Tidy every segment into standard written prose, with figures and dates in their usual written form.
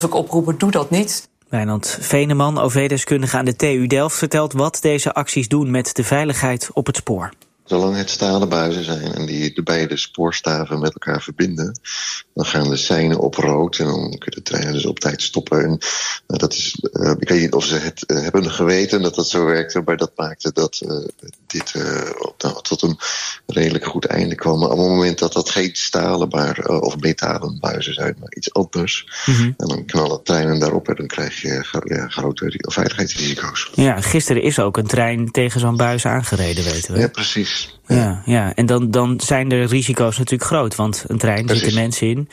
Ik oproepen, doe dat niet. Wijnand Veneman, OV-deskundige aan de TU Delft, vertelt wat deze acties doen met de veiligheid op het spoor. Zolang het stalen buizen zijn en die de beide spoorstaven met elkaar verbinden, dan gaan de seinen op rood en dan kun je de treinen dus op tijd stoppen. En dat is, ik weet niet of ze het hebben geweten dat dat zo werkte, maar dat maakte dat dit tot een redelijk goed einde kwam. Maar op het moment dat dat geen stalen of metalen buizen zijn, maar iets anders, en dan knallen treinen daarop en dan krijg je grote veiligheidsrisico's. Ja, gisteren is ook een trein tegen zo'n buis aangereden, weten we. Ja, precies. Ja. En dan zijn de risico's natuurlijk groot, want een trein, er zitten mensen in.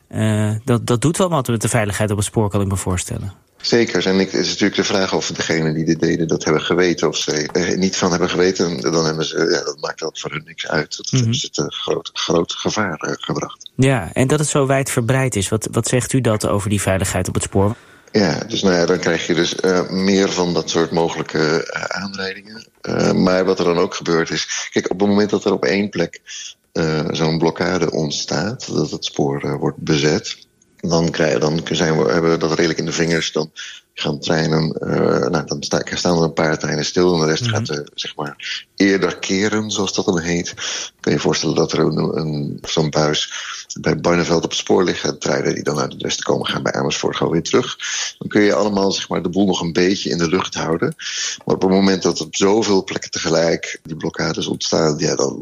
Dat doet wel wat met de veiligheid op het spoor, kan ik me voorstellen. Zeker. En het is natuurlijk de vraag of degenen die dit deden dat hebben geweten. Of ze er niet van hebben geweten, dan hebben ze, dat maakt dat voor hun niks uit. Dat hebben ze het groot gevaar gebracht. Ja, en dat het zo wijdverbreid is. Wat zegt u dat over die veiligheid op het spoor? Ja, dus dan krijg je dus meer van dat soort mogelijke aanrijdingen. Maar wat er dan ook gebeurt is, kijk, op het moment dat er op één plek zo'n blokkade ontstaat, dat het spoor wordt bezet, dan hebben we dat redelijk in de vingers. Dan gaan treinen, dan staan er een paar treinen stil en de rest gaat zeg maar eerder keren, zoals dat dan heet. Kun je je voorstellen dat er zo'n buis bij Barneveld op het spoor liggen, treinen die dan uit het westen komen gaan bij Amersfoort gewoon weer terug. Dan kun je allemaal zeg maar de boel nog een beetje in de lucht houden. Maar op het moment dat op zoveel plekken tegelijk die blokkades ontstaan,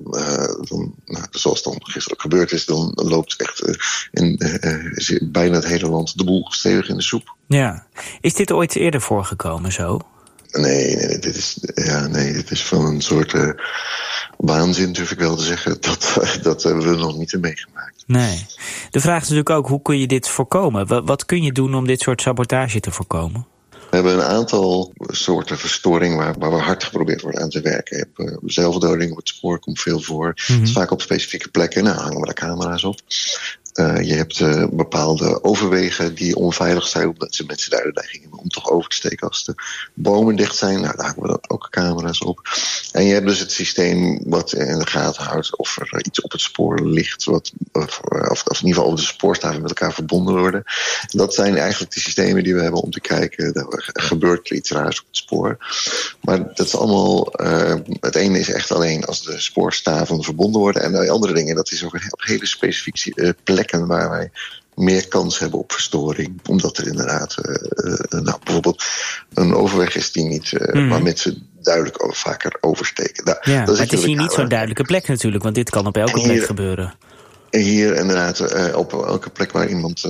zoals dan gisteren ook gebeurd is, dan loopt echt in bijna het hele land de boel stevig in de soep. Ja. Is dit ooit eerder voorgekomen zo? Nee, dit is van een soort waanzin, durf ik wel te zeggen. Dat hebben we nog niet meegemaakt. Nee. De vraag is natuurlijk ook, hoe kun je dit voorkomen? Wat kun je doen om dit soort sabotage te voorkomen? We hebben een aantal soorten verstoring waar we hard geprobeerd wordt aan te werken. Je hebt zelfdoding op het spoor, komt veel voor. Het is vaak op specifieke plekken, hangen we de camera's op. Je hebt bepaalde overwegen die onveilig zijn, omdat mensen daar de neiging hebben om toch over te steken als de bomen dicht zijn. Daar hangen we dan ook camera's op. En je hebt dus het systeem wat in de gaten houdt of er iets op het spoor ligt, of in ieder geval of de spoorstaven met elkaar verbonden worden. Dat zijn eigenlijk de systemen die we hebben om te kijken, gebeurt er iets raars op het spoor. Maar dat is allemaal, het ene is echt alleen als de spoorstaven verbonden worden, en de andere dingen, dat is ook op hele specifieke plekken waar wij meer kans hebben op verstoring. Omdat er inderdaad bijvoorbeeld een overweg is die niet, waar mensen duidelijk vaker oversteken. Maar het is hier niet zo'n duidelijke plek natuurlijk, want dit kan op elke plek gebeuren. Hier inderdaad, op elke plek waar iemand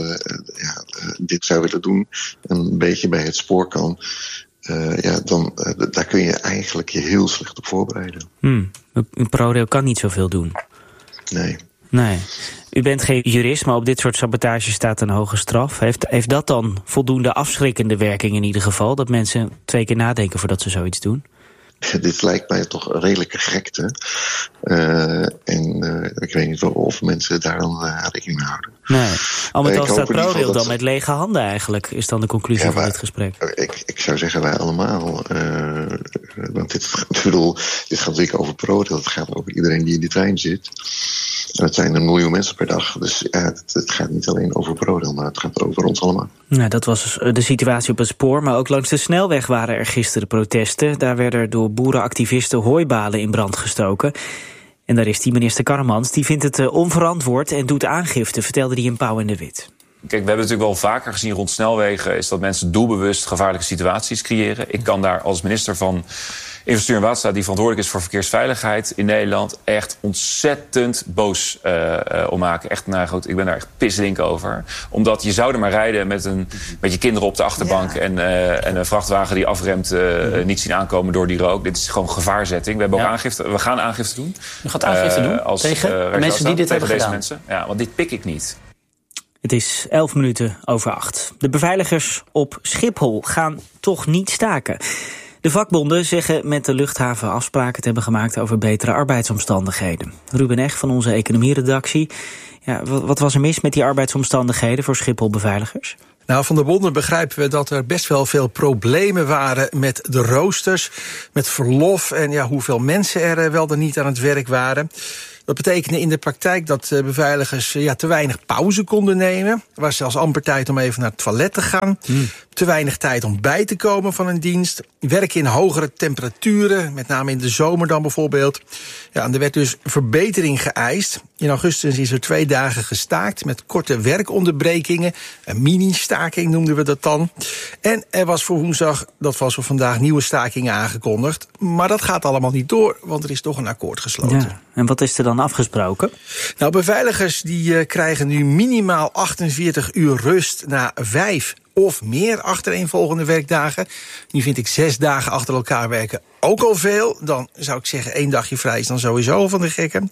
dit zou willen doen, een beetje bij het spoor kan, daar kun je eigenlijk je heel slecht op voorbereiden. Een ProRail kan niet zoveel doen. Nee. U bent geen jurist, maar op dit soort sabotage staat een hoge straf. Heeft dat dan voldoende afschrikkende werking in ieder geval? Dat mensen 2 keer nadenken voordat ze zoiets doen? Dit lijkt mij toch een redelijke gekte. Ik weet niet of mensen daar dan rekening mee houden. Nee. Al met al staat ProRail dan met lege handen eigenlijk, is dan de conclusie van dit gesprek. Ik zou zeggen wij allemaal. Want dit gaat natuurlijk over ProRail. Het gaat over iedereen die in die trein zit. Het zijn 1 miljoen mensen per dag. Dus het gaat niet alleen over ProRail, maar het gaat over ons allemaal. Nou, dat was de situatie op het spoor. Maar ook langs de snelweg waren er gisteren protesten. Daar werden door boerenactivisten hooibalen in brand gestoken. En daar is die minister Karremans. Die vindt het onverantwoord en doet aangifte, vertelde hij in Pauw en de Wit. Kijk, we hebben natuurlijk wel vaker gezien rond snelwegen, is dat mensen doelbewust gevaarlijke situaties creëren. Ik kan daar als minister van Infrastructuur en Waterstaat, die verantwoordelijk is voor verkeersveiligheid in Nederland, echt ontzettend boos om maken. Echt, ik ben daar echt pisdrink over. Omdat je zou er maar rijden met je kinderen op de achterbank en een vrachtwagen die afremt, niet zien aankomen door die rook. Dit is gewoon gevaarzetting. We hebben ook we gaan aangifte doen. U gaat aangifte doen tegen mensen die dit hebben gedaan? Mensen. Ja, want dit pik ik niet. Het is 7:11. De beveiligers op Schiphol gaan toch niet staken. De vakbonden zeggen met de luchthaven afspraken te hebben gemaakt over betere arbeidsomstandigheden. Ruben Eg van onze economieredactie. Ja, wat was er mis met die arbeidsomstandigheden voor Schiphol-beveiligers? Nou, van de bonden begrijpen we dat er best wel veel problemen waren met de roosters, met verlof en hoeveel mensen er wel dan niet aan het werk waren. Dat betekende in de praktijk dat beveiligers te weinig pauze konden nemen. Er was zelfs amper tijd om even naar het toilet te gaan. Te weinig tijd om bij te komen van een dienst. Werken in hogere temperaturen, met name in de zomer dan bijvoorbeeld. Ja, en er werd dus verbetering geëist. In augustus is er 2 dagen gestaakt met korte werkonderbrekingen. Een mini-staking noemden we dat dan. En er was voor woensdag, dat was voor vandaag, nieuwe stakingen aangekondigd. Maar dat gaat allemaal niet door, want er is toch een akkoord gesloten. Ja, en wat is er dan afgesproken? Nou, beveiligers die krijgen nu minimaal 48 uur rust na 5 of meer achtereenvolgende werkdagen. Nu vind ik 6 dagen achter elkaar werken ook al veel. Dan zou ik zeggen 1 dagje vrij is dan sowieso van de gekken.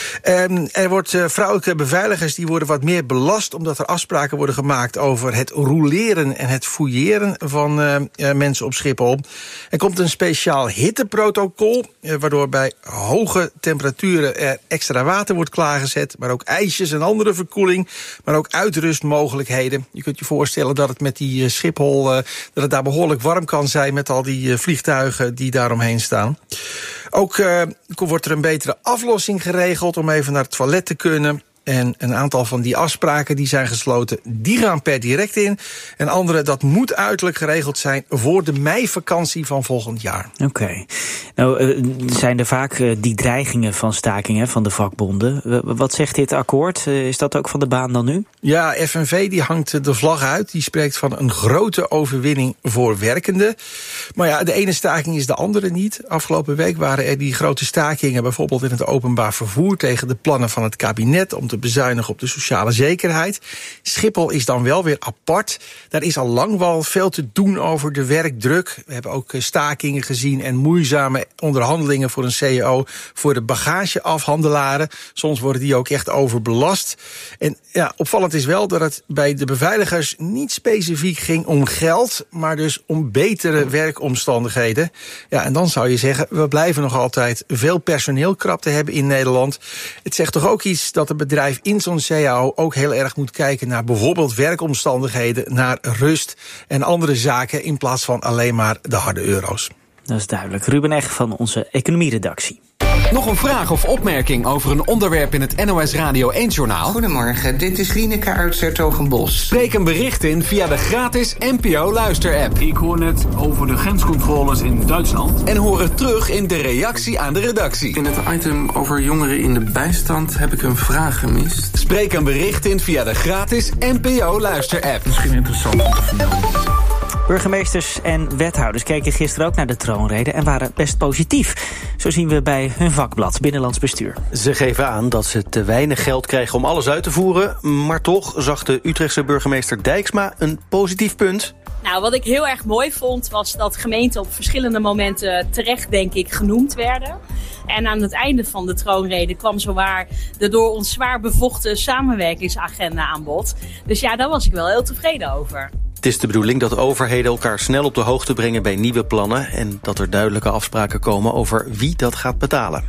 Er wordt vrouwelijke beveiligers die worden wat meer belast, omdat er afspraken worden gemaakt over het rouleren en het fouilleren van mensen op Schiphol. Er komt een speciaal hitteprotocol, waardoor bij hoge temperaturen er extra water wordt klaargezet, maar ook ijsjes en andere verkoeling, maar ook uitrustmogelijkheden. Je kunt je voorstellen dat het met die Schiphol, dat het daar behoorlijk warm kan zijn met al die vliegtuigen die daaromheen staan. Ook wordt er een betere aflossing geregeld om even naar het toilet te kunnen. En een aantal van die afspraken die zijn gesloten, die gaan per direct in. En andere, dat moet uiterlijk geregeld zijn voor de meivakantie van volgend jaar. Oké. Nou, zijn er vaak die dreigingen van stakingen van de vakbonden. Wat zegt dit akkoord? Is dat ook van de baan dan nu? Ja, FNV die hangt de vlag uit. Die spreekt van een grote overwinning voor werkenden. Maar ja, de ene staking is de andere niet. Afgelopen week waren er die grote stakingen, bijvoorbeeld in het openbaar vervoer, tegen de plannen van het kabinet om te bezuinigen op de sociale zekerheid. Schiphol is dan wel weer apart. Daar is al lang wel veel te doen over de werkdruk. We hebben ook stakingen gezien en moeizame onderhandelingen voor een CEO voor de bagageafhandelaren. Soms worden die ook echt overbelast. En ja, opvallend is wel dat het bij de beveiligers niet specifiek ging om geld, maar dus om betere werkomstandigheden. Ja, en dan zou je zeggen, we blijven nog altijd veel personeelkrapte hebben in Nederland. Het zegt toch ook iets dat het bedrijf in zo'n CAO ook heel erg moet kijken naar bijvoorbeeld werkomstandigheden, naar rust en andere zaken in plaats van alleen maar de harde euro's. Dat is duidelijk. Ruben Eg van onze economieredactie. Nog een vraag of opmerking over een onderwerp in het NOS Radio 1-journaal? Goedemorgen, dit is Lieneke uit 's-Hertogenbosch. Spreek een bericht in via de gratis NPO Luister-app. Ik hoor net over de grenscontroles in Duitsland. En hoor het terug in de reactie aan de redactie. In het item over jongeren in de bijstand heb ik een vraag gemist. Spreek een bericht in via de gratis NPO Luister-app. Misschien interessant om te vermelden. Burgemeesters en wethouders keken gisteren ook naar de troonrede en waren best positief. Zo zien we bij hun vakblad Binnenlands Bestuur. Ze geven aan dat ze te weinig geld krijgen om alles uit te voeren. Maar toch zag de Utrechtse burgemeester Dijksma een positief punt. Nou, wat ik heel erg mooi vond was dat gemeenten op verschillende momenten terecht, denk ik, genoemd werden. En aan het einde van de troonrede kwam zowaar de door ons zwaar bevochten samenwerkingsagenda aan bod. Dus ja, daar was ik wel heel tevreden over. Het is de bedoeling dat overheden elkaar snel op de hoogte brengen bij nieuwe plannen en dat er duidelijke afspraken komen over wie dat gaat betalen.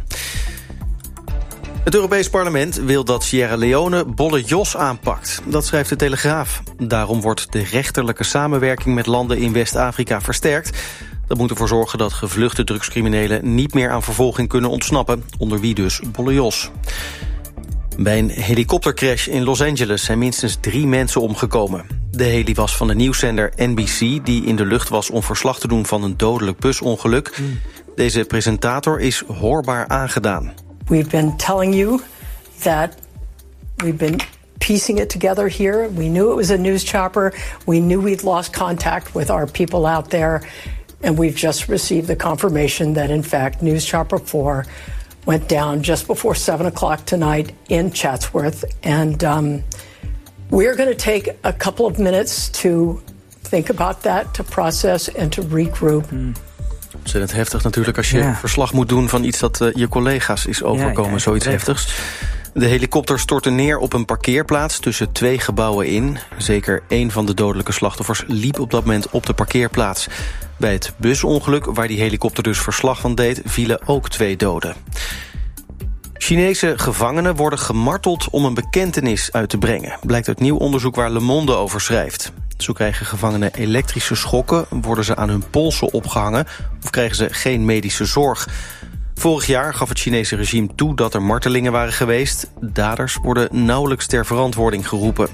Het Europees Parlement wil dat Sierra Leone Bolle Jos aanpakt. Dat schrijft de Telegraaf. Daarom wordt de rechterlijke samenwerking met landen in West-Afrika versterkt. Dat moet ervoor zorgen dat gevluchte drugscriminelen niet meer aan vervolging kunnen ontsnappen, onder wie dus Bolle Jos. Bij een helikoptercrash in Los Angeles zijn minstens 3 mensen omgekomen. De heli was van de nieuwszender NBC, die in de lucht was om verslag te doen van een dodelijk busongeluk. Deze presentator is hoorbaar aangedaan. We've been telling you that we've been piecing it together here. We knew it was a news chopper. We knew we'd lost contact with our people out there. And we've just received the confirmation that in fact News Chopper 4 went down just before 7 o'clock tonight in Chatsworth. And we're going to take a couple of minutes to think about that, to process and to regroup. Ontzettend heftig natuurlijk als je verslag moet doen van iets dat je collega's is overkomen, zoiets heftigs. De helikopter stortte neer op een parkeerplaats tussen 2 gebouwen in. Zeker 1 van de dodelijke slachtoffers liep op dat moment op de parkeerplaats. Bij het busongeluk, waar die helikopter dus verslag van deed, vielen ook 2 doden. Chinese gevangenen worden gemarteld om een bekentenis uit te brengen. Blijkt uit nieuw onderzoek waar Le Monde over schrijft. Zo krijgen gevangenen elektrische schokken, worden ze aan hun polsen opgehangen of krijgen ze geen medische zorg. Vorig jaar gaf het Chinese regime toe dat er martelingen waren geweest. Daders worden nauwelijks ter verantwoording geroepen.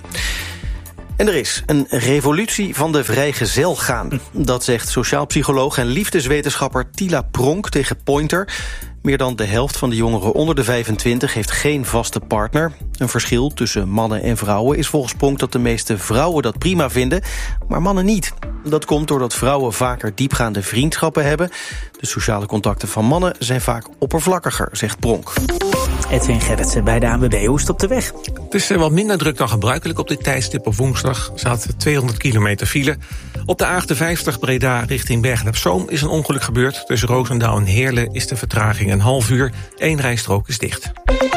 En er is een revolutie van de vrijgezelgaan. Dat zegt sociaal psycholoog en liefdeswetenschapper Tila Pronk tegen Pointer. Meer dan de helft van de jongeren onder de 25 heeft geen vaste partner. Een verschil tussen mannen en vrouwen is volgens Pronk dat de meeste vrouwen dat prima vinden, maar mannen niet. Dat komt doordat vrouwen vaker diepgaande vriendschappen hebben. De sociale contacten van mannen zijn vaak oppervlakkiger, zegt Pronk. Edwin Gerritsen bij de ANWB. Hoe is het op de weg? Het is wat minder druk dan gebruikelijk op dit tijdstip. Op woensdag staat 200 kilometer file. Op de A58 Breda richting Bergen-op-Zoom is een ongeluk gebeurd. Tussen Roosendaal en Heerlen is de vertraging een half uur. 1 rijstrook is dicht.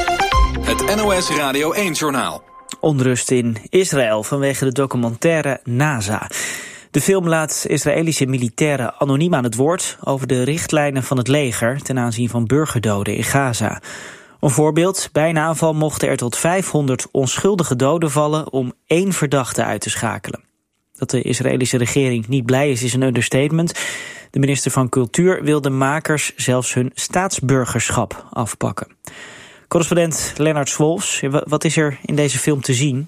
Het NOS Radio 1-journaal. Onrust in Israël vanwege de documentaire NASA. De film laat Israëlische militairen anoniem aan het woord over de richtlijnen van het leger ten aanzien van burgerdoden in Gaza. Een voorbeeld, bij een aanval mochten er tot 500 onschuldige doden vallen om 1 verdachte uit te schakelen. Dat de Israëlische regering niet blij is een understatement. De minister van Cultuur wil de makers zelfs hun staatsburgerschap afpakken. Correspondent Lennart Swolfs, wat is er in deze film te zien?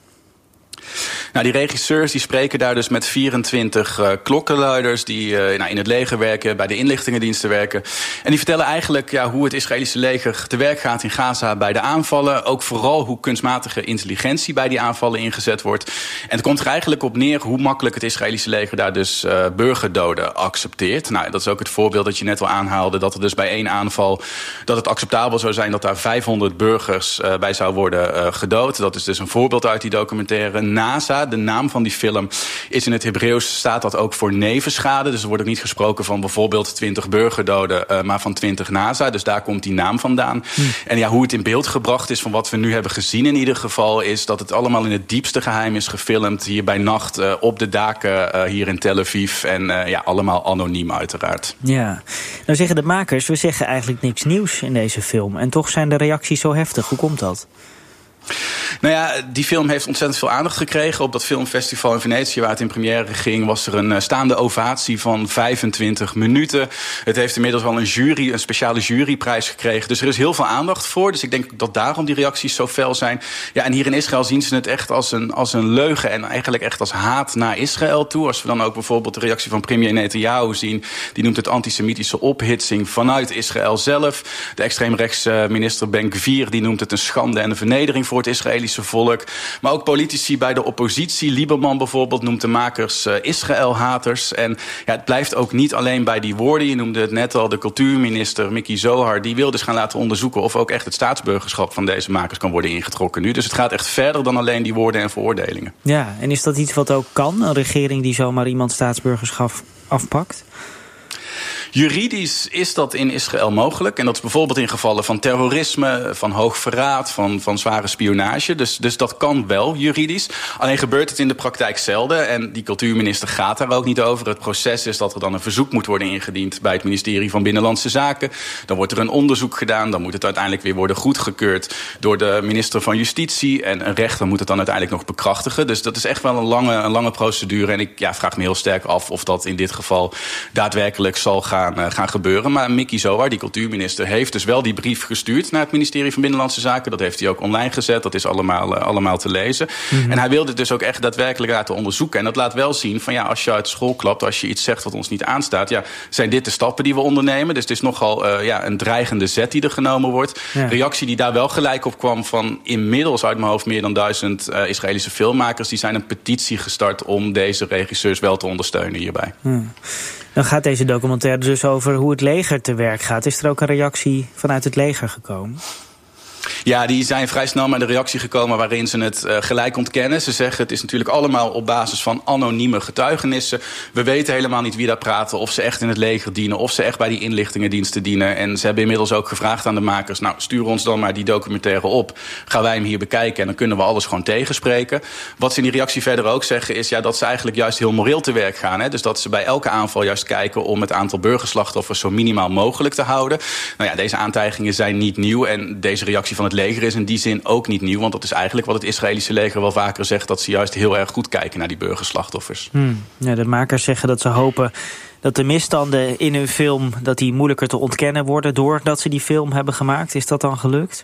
Nou, die regisseurs die spreken daar dus met 24 klokkenluiders die in het leger werken, bij de inlichtingendiensten werken. En die vertellen eigenlijk hoe het Israëlische leger te werk gaat in Gaza bij de aanvallen. Ook vooral hoe kunstmatige intelligentie bij die aanvallen ingezet wordt. En het komt er eigenlijk op neer hoe makkelijk het Israëlische leger daar dus burgerdoden accepteert. Nou, dat is ook het voorbeeld dat je net al aanhaalde, dat er dus bij 1 aanval dat het acceptabel zou zijn dat daar 500 burgers bij zou worden gedood. Dat is dus een voorbeeld uit die documentaire. NASA, de naam van die film, is in het Hebreeuws, staat dat ook voor nevenschade. Dus er wordt ook niet gesproken van bijvoorbeeld 20 burgerdoden, maar van 20 NASA. Dus daar komt die naam vandaan. En hoe het in beeld gebracht is van wat we nu hebben gezien in ieder geval, is dat het allemaal in het diepste geheim is gefilmd. Hier bij nacht, op de daken hier in Tel Aviv. En allemaal anoniem uiteraard. Ja, nou zeggen de makers, we zeggen eigenlijk niks nieuws in deze film. En toch zijn de reacties zo heftig. Hoe komt dat? Nou ja, die film heeft ontzettend veel aandacht gekregen. Op dat filmfestival in Venetië, waar het in première ging, was er een staande ovatie van 25 minuten. Het heeft inmiddels wel een speciale juryprijs gekregen. Dus er is heel veel aandacht voor. Dus ik denk dat daarom die reacties zo fel zijn. Ja, en hier in Israël zien ze het echt als een leugen en eigenlijk echt als haat naar Israël toe. Als we dan ook bijvoorbeeld de reactie van premier Netanyahu zien, die noemt het antisemitische ophitsing vanuit Israël zelf. De extreemrechtse minister Ben-Gvir, die noemt het een schande en een vernedering voor het Israëlische volk. Maar ook politici bij de oppositie, Lieberman bijvoorbeeld, noemt de makers Israël-haters. En het blijft ook niet alleen bij die woorden. Je noemde het net al, de cultuurminister Miki Zohar, die wil dus gaan laten onderzoeken of ook echt het staatsburgerschap van deze makers kan worden ingetrokken nu. Dus het gaat echt verder dan alleen die woorden en veroordelingen. Ja, en is dat iets wat ook kan? Een regering die zomaar iemand staatsburgerschap afpakt? Juridisch is dat in Israël mogelijk. En dat is bijvoorbeeld in gevallen van terrorisme, van hoog verraad, van zware spionage. Dus dat kan wel juridisch. Alleen gebeurt het in de praktijk zelden. En die cultuurminister gaat daar ook niet over. Het proces is dat er dan een verzoek moet worden ingediend bij het ministerie van Binnenlandse Zaken. Dan wordt er een onderzoek gedaan. Dan moet het uiteindelijk weer worden goedgekeurd door de minister van Justitie. En een rechter moet het dan uiteindelijk nog bekrachtigen. Dus dat is echt wel een lange procedure. En ik vraag me heel sterk af of dat in dit geval daadwerkelijk zal gaan gebeuren. Maar Miki Zohar, die cultuurminister, heeft dus wel die brief gestuurd naar het ministerie van Binnenlandse Zaken. Dat heeft hij ook online gezet. Dat is allemaal te lezen. Mm-hmm. En hij wilde het dus ook echt daadwerkelijk laten onderzoeken. En dat laat wel zien van als je uit school klapt, als je iets zegt wat ons niet aanstaat, zijn dit de stappen die we ondernemen. Dus het is nogal een dreigende zet die er genomen wordt. Ja. Reactie die daar wel gelijk op kwam van inmiddels uit mijn hoofd meer dan 1000 Israëlische filmmakers. Die zijn een petitie gestart om deze regisseurs wel te ondersteunen hierbij. Dan gaat deze documentaire dus over hoe het leger te werk gaat. Is er ook een reactie vanuit het leger gekomen? Ja, die zijn vrij snel met een reactie gekomen waarin ze het gelijk ontkennen. Ze zeggen het is natuurlijk allemaal op basis van anonieme getuigenissen. We weten helemaal niet wie daar praten, of ze echt in het leger dienen, of ze echt bij die inlichtingendiensten dienen. En ze hebben inmiddels ook gevraagd aan de makers, stuur ons dan maar die documentaire op. Gaan wij hem hier bekijken en dan kunnen we alles gewoon tegenspreken. Wat ze in die reactie verder ook zeggen is dat ze eigenlijk juist heel moreel te werk gaan. Hè? Dus dat ze bij elke aanval juist kijken om het aantal burgerslachtoffers zo minimaal mogelijk te houden. Deze aantijgingen zijn niet nieuw en deze reactie van het leger is in die zin ook niet nieuw. Want dat is eigenlijk wat het Israëlische leger wel vaker zegt, dat ze juist heel erg goed kijken naar die burgerslachtoffers. Ja, de makers zeggen dat ze hopen Dat de misstanden in hun film dat die moeilijker te ontkennen worden doordat ze die film hebben gemaakt. Is dat dan gelukt?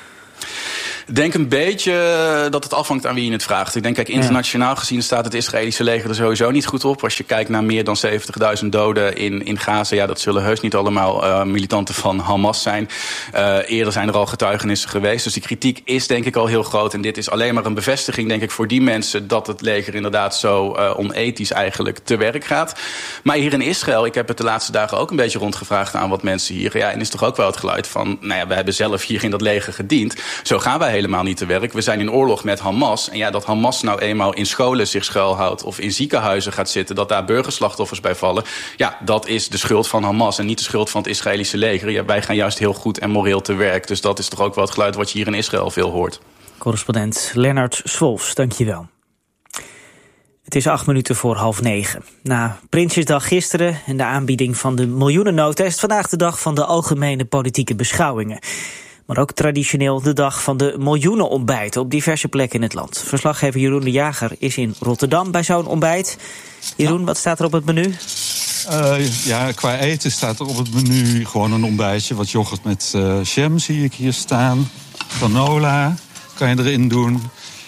Ik denk een beetje dat het afhangt aan wie je het vraagt. Ik denk, kijk, internationaal gezien staat het Israëlische leger er sowieso niet goed op. Als je kijkt naar meer dan 70.000 doden in Gaza, ja, dat zullen heus niet allemaal militanten van Hamas zijn. Eerder zijn er al getuigenissen geweest. Dus die kritiek is denk ik al heel groot. En dit is alleen maar een bevestiging, denk ik, voor die mensen dat het leger inderdaad zo onethisch eigenlijk te werk gaat. Maar hier in Israël, ik heb het de laatste dagen ook een beetje rondgevraagd aan wat mensen hier. Ja, en is toch ook wel het geluid van, nou ja, we hebben zelf hier in dat leger gediend. Zo gaan wij helemaal niet te werk. We zijn in oorlog met Hamas. En ja, dat Hamas nou eenmaal in scholen zich schuilhoudt of in ziekenhuizen gaat zitten, dat daar burgerslachtoffers bij vallen. Ja, dat is de schuld van Hamas en niet de schuld van het Israëlische leger. Ja, wij gaan juist heel goed en moreel te werk. Dus dat is toch ook wel het geluid wat je hier in Israël veel hoort. Correspondent Lennart Swolfs, dank je wel. Het is 8:08. Na Prinsjesdag gisteren en de aanbieding van de miljoenennota is het vandaag de dag van de algemene politieke beschouwingen. Maar ook traditioneel de dag van de miljoenenontbijten op diverse plekken in het land. Verslaggever Jeroen de Jager is in Rotterdam bij zo'n ontbijt. Jeroen, wat staat er op het menu? Qua eten staat er op het menu gewoon een ontbijtje. Wat yoghurt met jam zie ik hier staan. Granola kan je erin doen.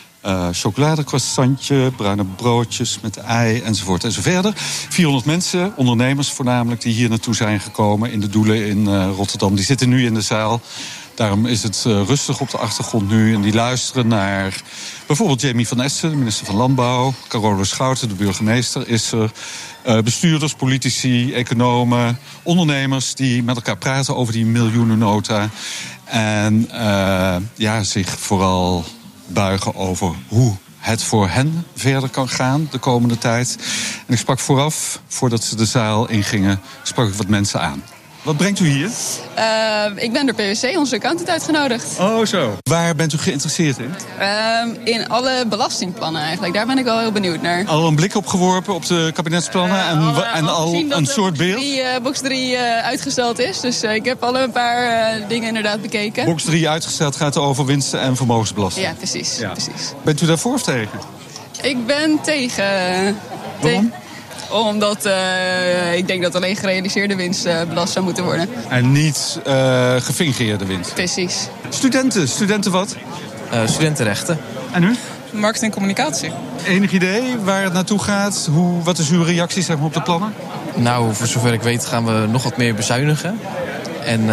Chocoladecroissantje, bruine broodjes met ei enzovoort enzoverder. 400 mensen, ondernemers voornamelijk, die hier naartoe zijn gekomen in de Doelen in Rotterdam. Die zitten nu in de zaal. Daarom is het rustig op de achtergrond nu. En die luisteren naar bijvoorbeeld Jamie van Essen, de minister van Landbouw. Carole Schouten, de burgemeester, is er. Bestuurders, politici, economen, ondernemers die met elkaar praten over die miljoenennota. En zich vooral buigen over hoe het voor hen verder kan gaan de komende tijd. En ik sprak voordat ze de zaal ingingen, sprak ik wat mensen aan. Wat brengt u hier? Ik ben door PwC, onze accountant, uitgenodigd. Oh, zo. Waar bent u geïnteresseerd in? In alle belastingplannen eigenlijk. Daar ben ik wel heel benieuwd naar. Al een blik opgeworpen op de kabinetsplannen en al een soort beeld? Box 3 uitgesteld is. Dus ik heb al een paar dingen inderdaad bekeken. Box 3 uitgesteld gaat over winsten en vermogensbelasting. Ja, precies. Precies. Bent u daarvoor of tegen? Ik ben tegen. Waarom? Omdat ik denk dat alleen gerealiseerde winst belast zou moeten worden. En niet gefingeerde winst? Precies. Studenten wat? Studentenrechten. En u? Marketing en communicatie. Enig idee waar het naartoe gaat? Wat is uw reactie zeg maar, op de plannen? Nou, voor zover ik weet gaan we nog wat meer bezuinigen. En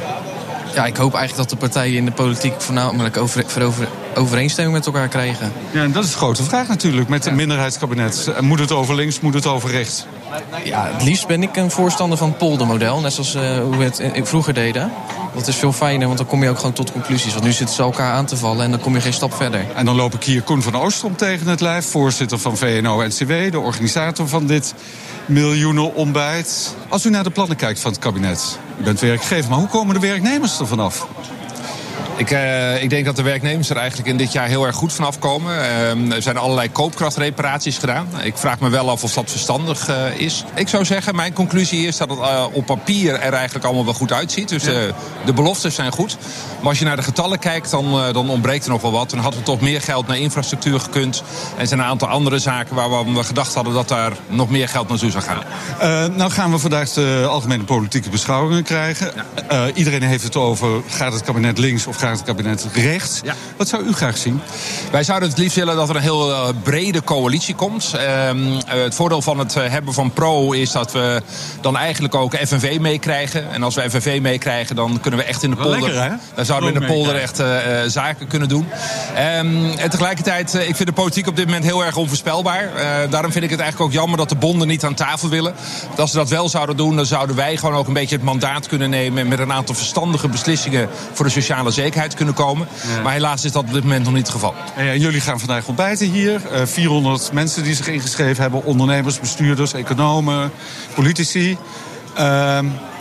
ik hoop eigenlijk dat de partijen in de politiek voornamelijk overeenstemming met elkaar krijgen. Ja, en dat is de grote vraag natuurlijk met een minderheidskabinet. Moet het over links, moet het over rechts? Ja, het liefst ben ik een voorstander van het poldermodel. Net zoals hoe we het vroeger deden. Dat is veel fijner, want dan kom je ook gewoon tot conclusies. Want nu zitten ze elkaar aan te vallen en dan kom je geen stap verder. En dan loop ik hier Koen van Oostrom tegen het lijf. Voorzitter van VNO-NCW, de organisator van dit miljoenenontbijt. Als u naar de plannen kijkt van het kabinet. U bent werkgever, maar hoe komen de werknemers er vanaf? Ik denk dat de werknemers er eigenlijk in dit jaar heel erg goed vanaf komen. Er zijn allerlei koopkrachtreparaties gedaan. Ik vraag me wel af of dat verstandig is. Ik zou zeggen, mijn conclusie is dat het op papier er eigenlijk allemaal wel goed uitziet. Dus de beloftes zijn goed. Maar als je naar de getallen kijkt, dan ontbreekt er nog wel wat. Dan hadden we toch meer geld naar infrastructuur gekund. En er zijn een aantal andere zaken waar we gedacht hadden dat daar nog meer geld naartoe zou gaan. Nou gaan we vandaag de algemene politieke beschouwingen krijgen. Ja. Iedereen heeft het over, gaat het kabinet links of gaat het kabinet rechts? Ja. Wat zou u graag zien? Wij zouden het liefst willen dat er een heel brede coalitie komt. Het voordeel van het hebben van Pro is dat we dan eigenlijk ook FNV meekrijgen. En als we FNV meekrijgen, dan kunnen we echt in de polder. Lekker, hè? Dan zouden we in de polder echt zaken kunnen doen. En tegelijkertijd, ik vind de politiek op dit moment heel erg onvoorspelbaar. Daarom vind ik het eigenlijk ook jammer dat de bonden niet aan tafel willen. Want als ze dat wel zouden doen, dan zouden wij gewoon ook een beetje het mandaat kunnen nemen en met een aantal verstandige beslissingen voor de sociale zekerheid kunnen komen. Ja. Maar helaas is dat op dit moment nog niet het geval. En jullie gaan vandaag ontbijten hier. 400 mensen die zich ingeschreven hebben. Ondernemers, bestuurders, economen, politici.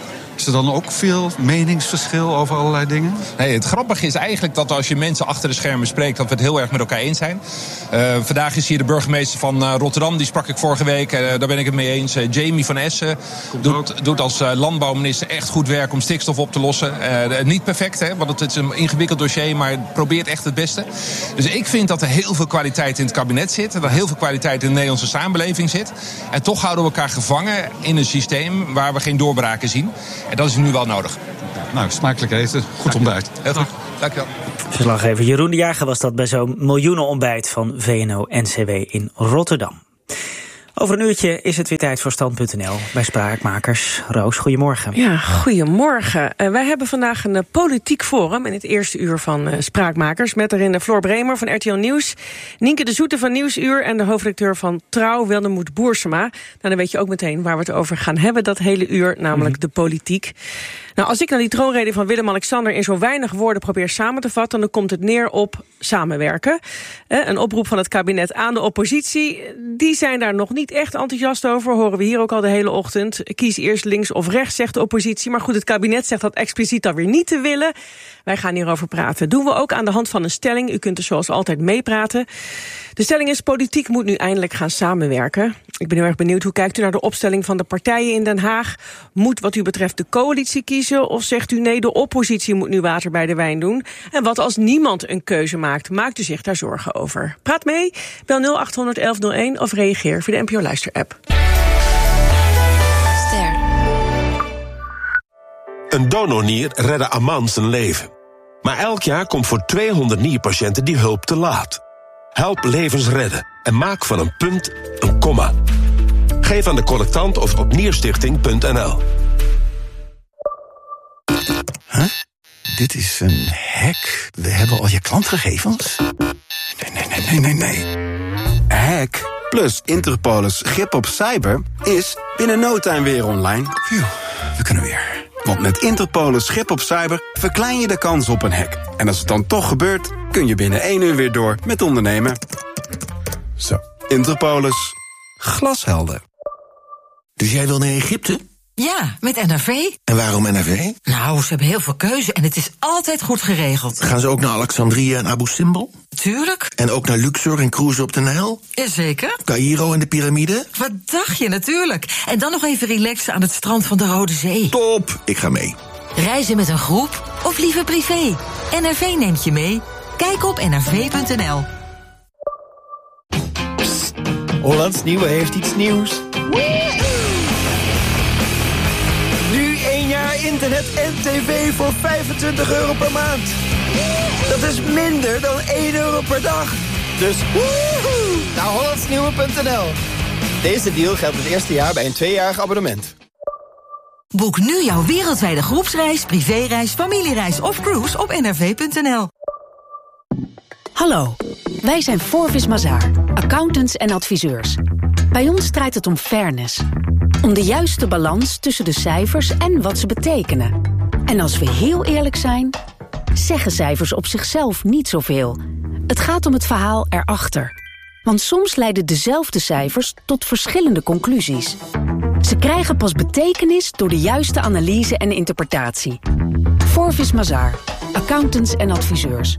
Is er dan ook veel meningsverschil over allerlei dingen? Nee, het grappige is eigenlijk dat als je mensen achter de schermen spreekt, dat we het heel erg met elkaar eens zijn. Vandaag is hier de burgemeester van Rotterdam, die sprak ik vorige week. Daar ben ik het mee eens. Jamie van Essen doet als landbouwminister echt goed werk om stikstof op te lossen. Niet perfect, hè, want het is een ingewikkeld dossier, maar probeert echt het beste. Dus ik vind dat er heel veel kwaliteit in het kabinet zit. Dat er heel veel kwaliteit in de Nederlandse samenleving zit. En toch houden we elkaar gevangen in een systeem waar we geen doorbraken zien. En dat is nu wel nodig. Nou, smakelijk eten. Goed ontbijt. Heel goed. Dankjewel. Verslaggever Jeroen de Jager was dat bij zo'n miljoenenontbijt van VNO-NCW in Rotterdam. Over een uurtje is het weer tijd voor Stand.nl bij Spraakmakers. Roos, goedemorgen. Ja, goedemorgen. Wij hebben vandaag een politiek forum in het eerste uur van Spraakmakers. Met daarin Floor Bremer van RTL Nieuws, Nienke de Zoete van Nieuwsuur en de hoofdredacteur van Trouw, Wildermoed Boersema. Nou, dan weet je ook meteen waar we het over gaan hebben dat hele uur, namelijk de politiek. Nou, als ik nou die troonrede van Willem-Alexander in zo weinig woorden probeer samen te vatten, dan komt het neer op samenwerken. Een oproep van het kabinet aan de oppositie. Die zijn daar nog niet echt enthousiast over, horen we hier ook al de hele ochtend. Kies eerst links of rechts, zegt de oppositie. Maar goed, het kabinet zegt dat expliciet dan weer niet te willen. Wij gaan hierover praten. Doen we ook aan de hand van een stelling. U kunt er zoals altijd meepraten. De stelling is: politiek moet nu eindelijk gaan samenwerken. Ik ben heel erg benieuwd, hoe kijkt u naar de opstelling van de partijen in Den Haag? Moet wat u betreft de coalitie kiezen? Of zegt u nee, de oppositie moet nu water bij de wijn doen? En wat als niemand een keuze maakt? Maakt u zich daar zorgen over? Praat mee, bel 0800 1101 of reageer via de NPO Luister-app. Ster. Een donornier redde Aman zijn leven. Maar elk jaar komt voor 200 nierpatiënten die hulp te laat. Help levens redden en maak van een punt een komma. Geef aan de collectant of op nierstichting.nl. Huh? Dit is een hack. We hebben al je klantgegevens? Nee. Hack plus Interpolis grip op cyber is binnen no time weer online. Phew, we kunnen weer. Want met Interpolis grip op cyber verklein je de kans op een hack. En als het dan toch gebeurt, kun je binnen 1 uur weer door met ondernemen. Zo, Interpolis. Glashelder. Dus jij wil naar Egypte? Ja, met NRV. En waarom NRV? Nou, ze hebben heel veel keuze en het is altijd goed geregeld. Gaan ze ook naar Alexandrië en Abu Simbel? Tuurlijk. En ook naar Luxor en cruisen op de Nijl? Jazeker. Caïro en de piramide? Wat dacht je, natuurlijk. En dan nog even relaxen aan het strand van de Rode Zee. Top, ik ga mee. Reizen met een groep of liever privé? NRV neemt je mee. Kijk op nrv.nl. Psst, Hollands Nieuwe heeft iets nieuws. Nu 1 jaar internet en tv voor €25 per maand. Dat is minder dan €1 per dag. Dus woehoe, naar hollandsnieuwe.nl. Deze deal geldt het eerste jaar bij een 2-jarig abonnement. Boek nu jouw wereldwijde groepsreis, privéreis, familiereis of cruise op nrv.nl. Hallo, wij zijn Forvis Mazars, accountants en adviseurs. Bij ons draait het om fairness. Om de juiste balans tussen de cijfers en wat ze betekenen. En als we heel eerlijk zijn, zeggen cijfers op zichzelf niet zoveel. Het gaat om het verhaal erachter. Want soms leiden dezelfde cijfers tot verschillende conclusies. Ze krijgen pas betekenis door de juiste analyse en interpretatie. Forvis Mazars, accountants en adviseurs.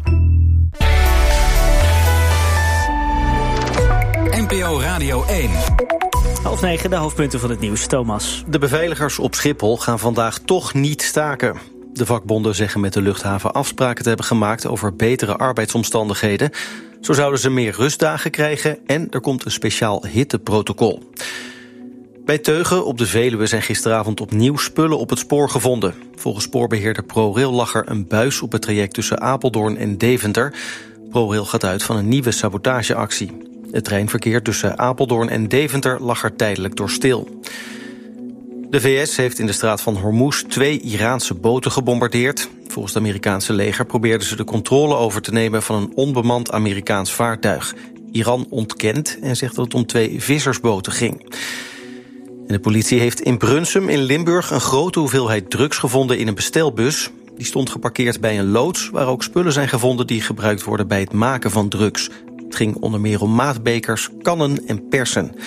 NPO Radio 1. 8:30, de hoofdpunten van het nieuws. Thomas. De beveiligers op Schiphol gaan vandaag toch niet staken. De vakbonden zeggen met de luchthaven afspraken te hebben gemaakt over betere arbeidsomstandigheden. Zo zouden ze meer rustdagen krijgen en er komt een speciaal hitteprotocol. Bij Teugen op de Veluwe zijn gisteravond opnieuw spullen op het spoor gevonden. Volgens spoorbeheerder ProRail lag er een buis op het traject tussen Apeldoorn en Deventer. ProRail gaat uit van een nieuwe sabotageactie. Het treinverkeer tussen Apeldoorn en Deventer lag er tijdelijk door stil. De VS heeft in de straat van Hormuz 2 Iraanse boten gebombardeerd. Volgens het Amerikaanse leger probeerden ze de controle over te nemen van een onbemand Amerikaans vaartuig. Iran ontkent en zegt dat het om 2 vissersboten ging. En de politie heeft in Brunsum in Limburg een grote hoeveelheid drugs gevonden in een bestelbus. Die stond geparkeerd bij een loods waar ook spullen zijn gevonden die gebruikt worden bij het maken van drugs. Het ging onder meer om maatbekers, kannen en persen.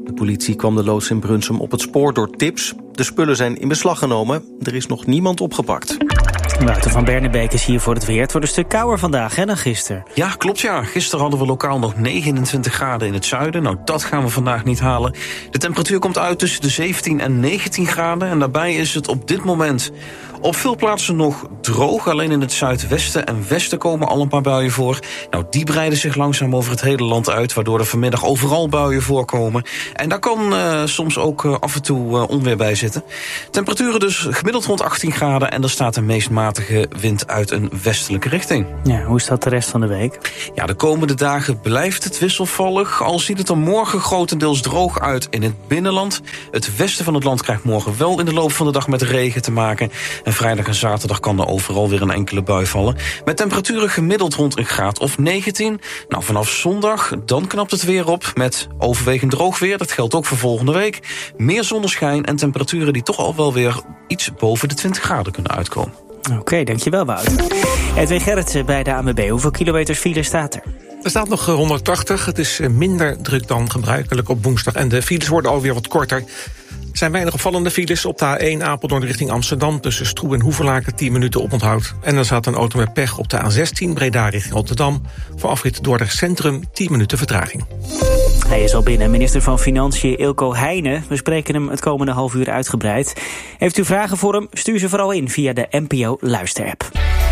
De politie kwam de loods in Brunsum op het spoor door tips. De spullen zijn in beslag genomen. Er is nog niemand opgepakt. Wouter van Bernebeek is hier voor het weer. Het wordt een stuk kouder vandaag hè, dan gisteren. Ja, klopt ja. Gisteren hadden we lokaal nog 29 graden in het zuiden. Nou, dat gaan we vandaag niet halen. De temperatuur komt uit tussen de 17 en 19 graden. En daarbij is het op dit moment op veel plaatsen nog droog. Alleen in het zuidwesten en westen komen al een paar buien voor. Nou, die breiden zich langzaam over het hele land uit, waardoor er vanmiddag overal buien voorkomen. En daar kan soms ook af en toe onweer bij zitten. Temperaturen dus gemiddeld rond 18 graden en er staat een meest matige wind uit een westelijke richting. Ja, hoe is dat de rest van de week? Ja, de komende dagen blijft het wisselvallig. Al ziet het er morgen grotendeels droog uit in het binnenland. Het westen van het land krijgt morgen wel in de loop van de dag met regen te maken. En vrijdag en zaterdag kan er overal weer een enkele bui vallen. Met temperaturen gemiddeld rond een graad of 19. Nou, vanaf zondag, dan knapt het weer op met overwegend droog weer. Dat geldt ook voor volgende week. Meer zonneschijn en temperaturen die toch al wel weer iets boven de 20 graden kunnen uitkomen. Oké, dankjewel Wouter. Edwin Gerritsen bij de ANWB. Hoeveel kilometers file staat er? Er staat nog 180. Het is minder druk dan gebruikelijk op woensdag. En de files worden alweer wat korter. Er zijn weinig opvallende files op de A1 Apeldoorn richting Amsterdam. Tussen Stroe en Hoevelaken 10 minuten oponthoud. En er staat een auto met pech op de A16 Breda richting Rotterdam. Voor afrit Dordrecht Centrum 10 minuten vertraging. Hij is al binnen, minister van Financiën Eelco Heijnen. We spreken hem het komende half uur uitgebreid. Heeft u vragen voor hem? Stuur ze vooral in via de NPO Luisterapp.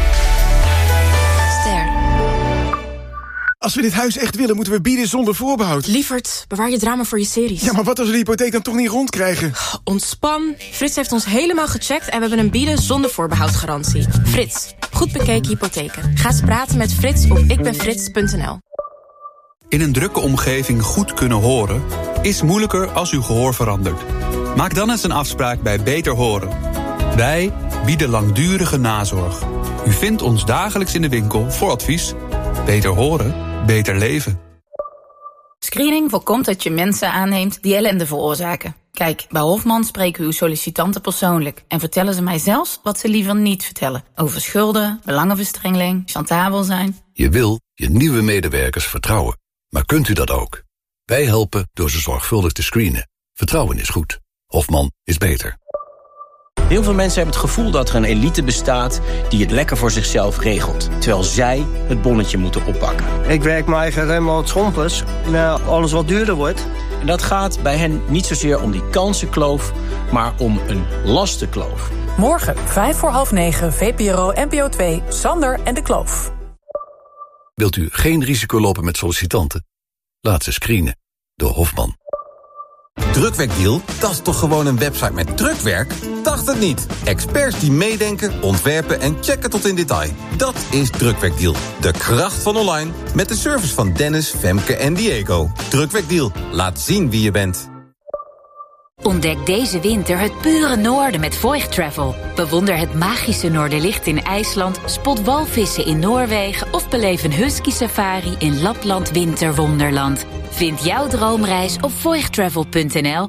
Als we dit huis echt willen, moeten we bieden zonder voorbehoud. Lievert, bewaar je drama voor je series. Ja, maar wat als we de hypotheek dan toch niet rondkrijgen? Ontspan. Frits heeft ons helemaal gecheckt en we hebben een bieden zonder voorbehoud garantie. Frits, goed bekeken hypotheken. Ga eens praten met Frits op ikbenfrits.nl. In een drukke omgeving goed kunnen horen is moeilijker als uw gehoor verandert. Maak dan eens een afspraak bij Beter Horen. Wij bieden langdurige nazorg. U vindt ons dagelijks in de winkel voor advies. Beter horen, beter leven. Screening voorkomt dat je mensen aanneemt die ellende veroorzaken. Kijk, bij Hofman spreken we uw sollicitanten persoonlijk en vertellen ze mij zelfs wat ze liever niet vertellen. Over schulden, belangenverstrengeling, chantabel zijn. Je wil je nieuwe medewerkers vertrouwen. Maar kunt u dat ook? Wij helpen door ze zorgvuldig te screenen. Vertrouwen is goed. Hofman is beter. Heel veel mensen hebben het gevoel dat er een elite bestaat die het lekker voor zichzelf regelt. Terwijl zij het bonnetje moeten oppakken. Ik werk mijn eigen Remmel Schompers. Alles wat duurder wordt. En dat gaat bij hen niet zozeer om die kansenkloof, maar om een lastenkloof. Morgen, 8:55, VPRO NPO 2, Sander en de Kloof. Wilt u geen risico lopen met sollicitanten? Laat ze screenen door Hofman. Drukwerkdeal, dat is toch gewoon een website met drukwerk? Dacht het niet. Experts die meedenken, ontwerpen en checken tot in detail. Dat is Drukwerkdeal, de kracht van online. Met de service van Dennis, Femke en Diego. Drukwerkdeal, laat zien wie je bent. Ontdek deze winter het pure noorden met Voigt Travel. Bewonder het magische Noorderlicht in IJsland, spot walvissen in Noorwegen of beleef een husky safari in Lapland Winterwonderland. Vind jouw droomreis op voigttravel.nl.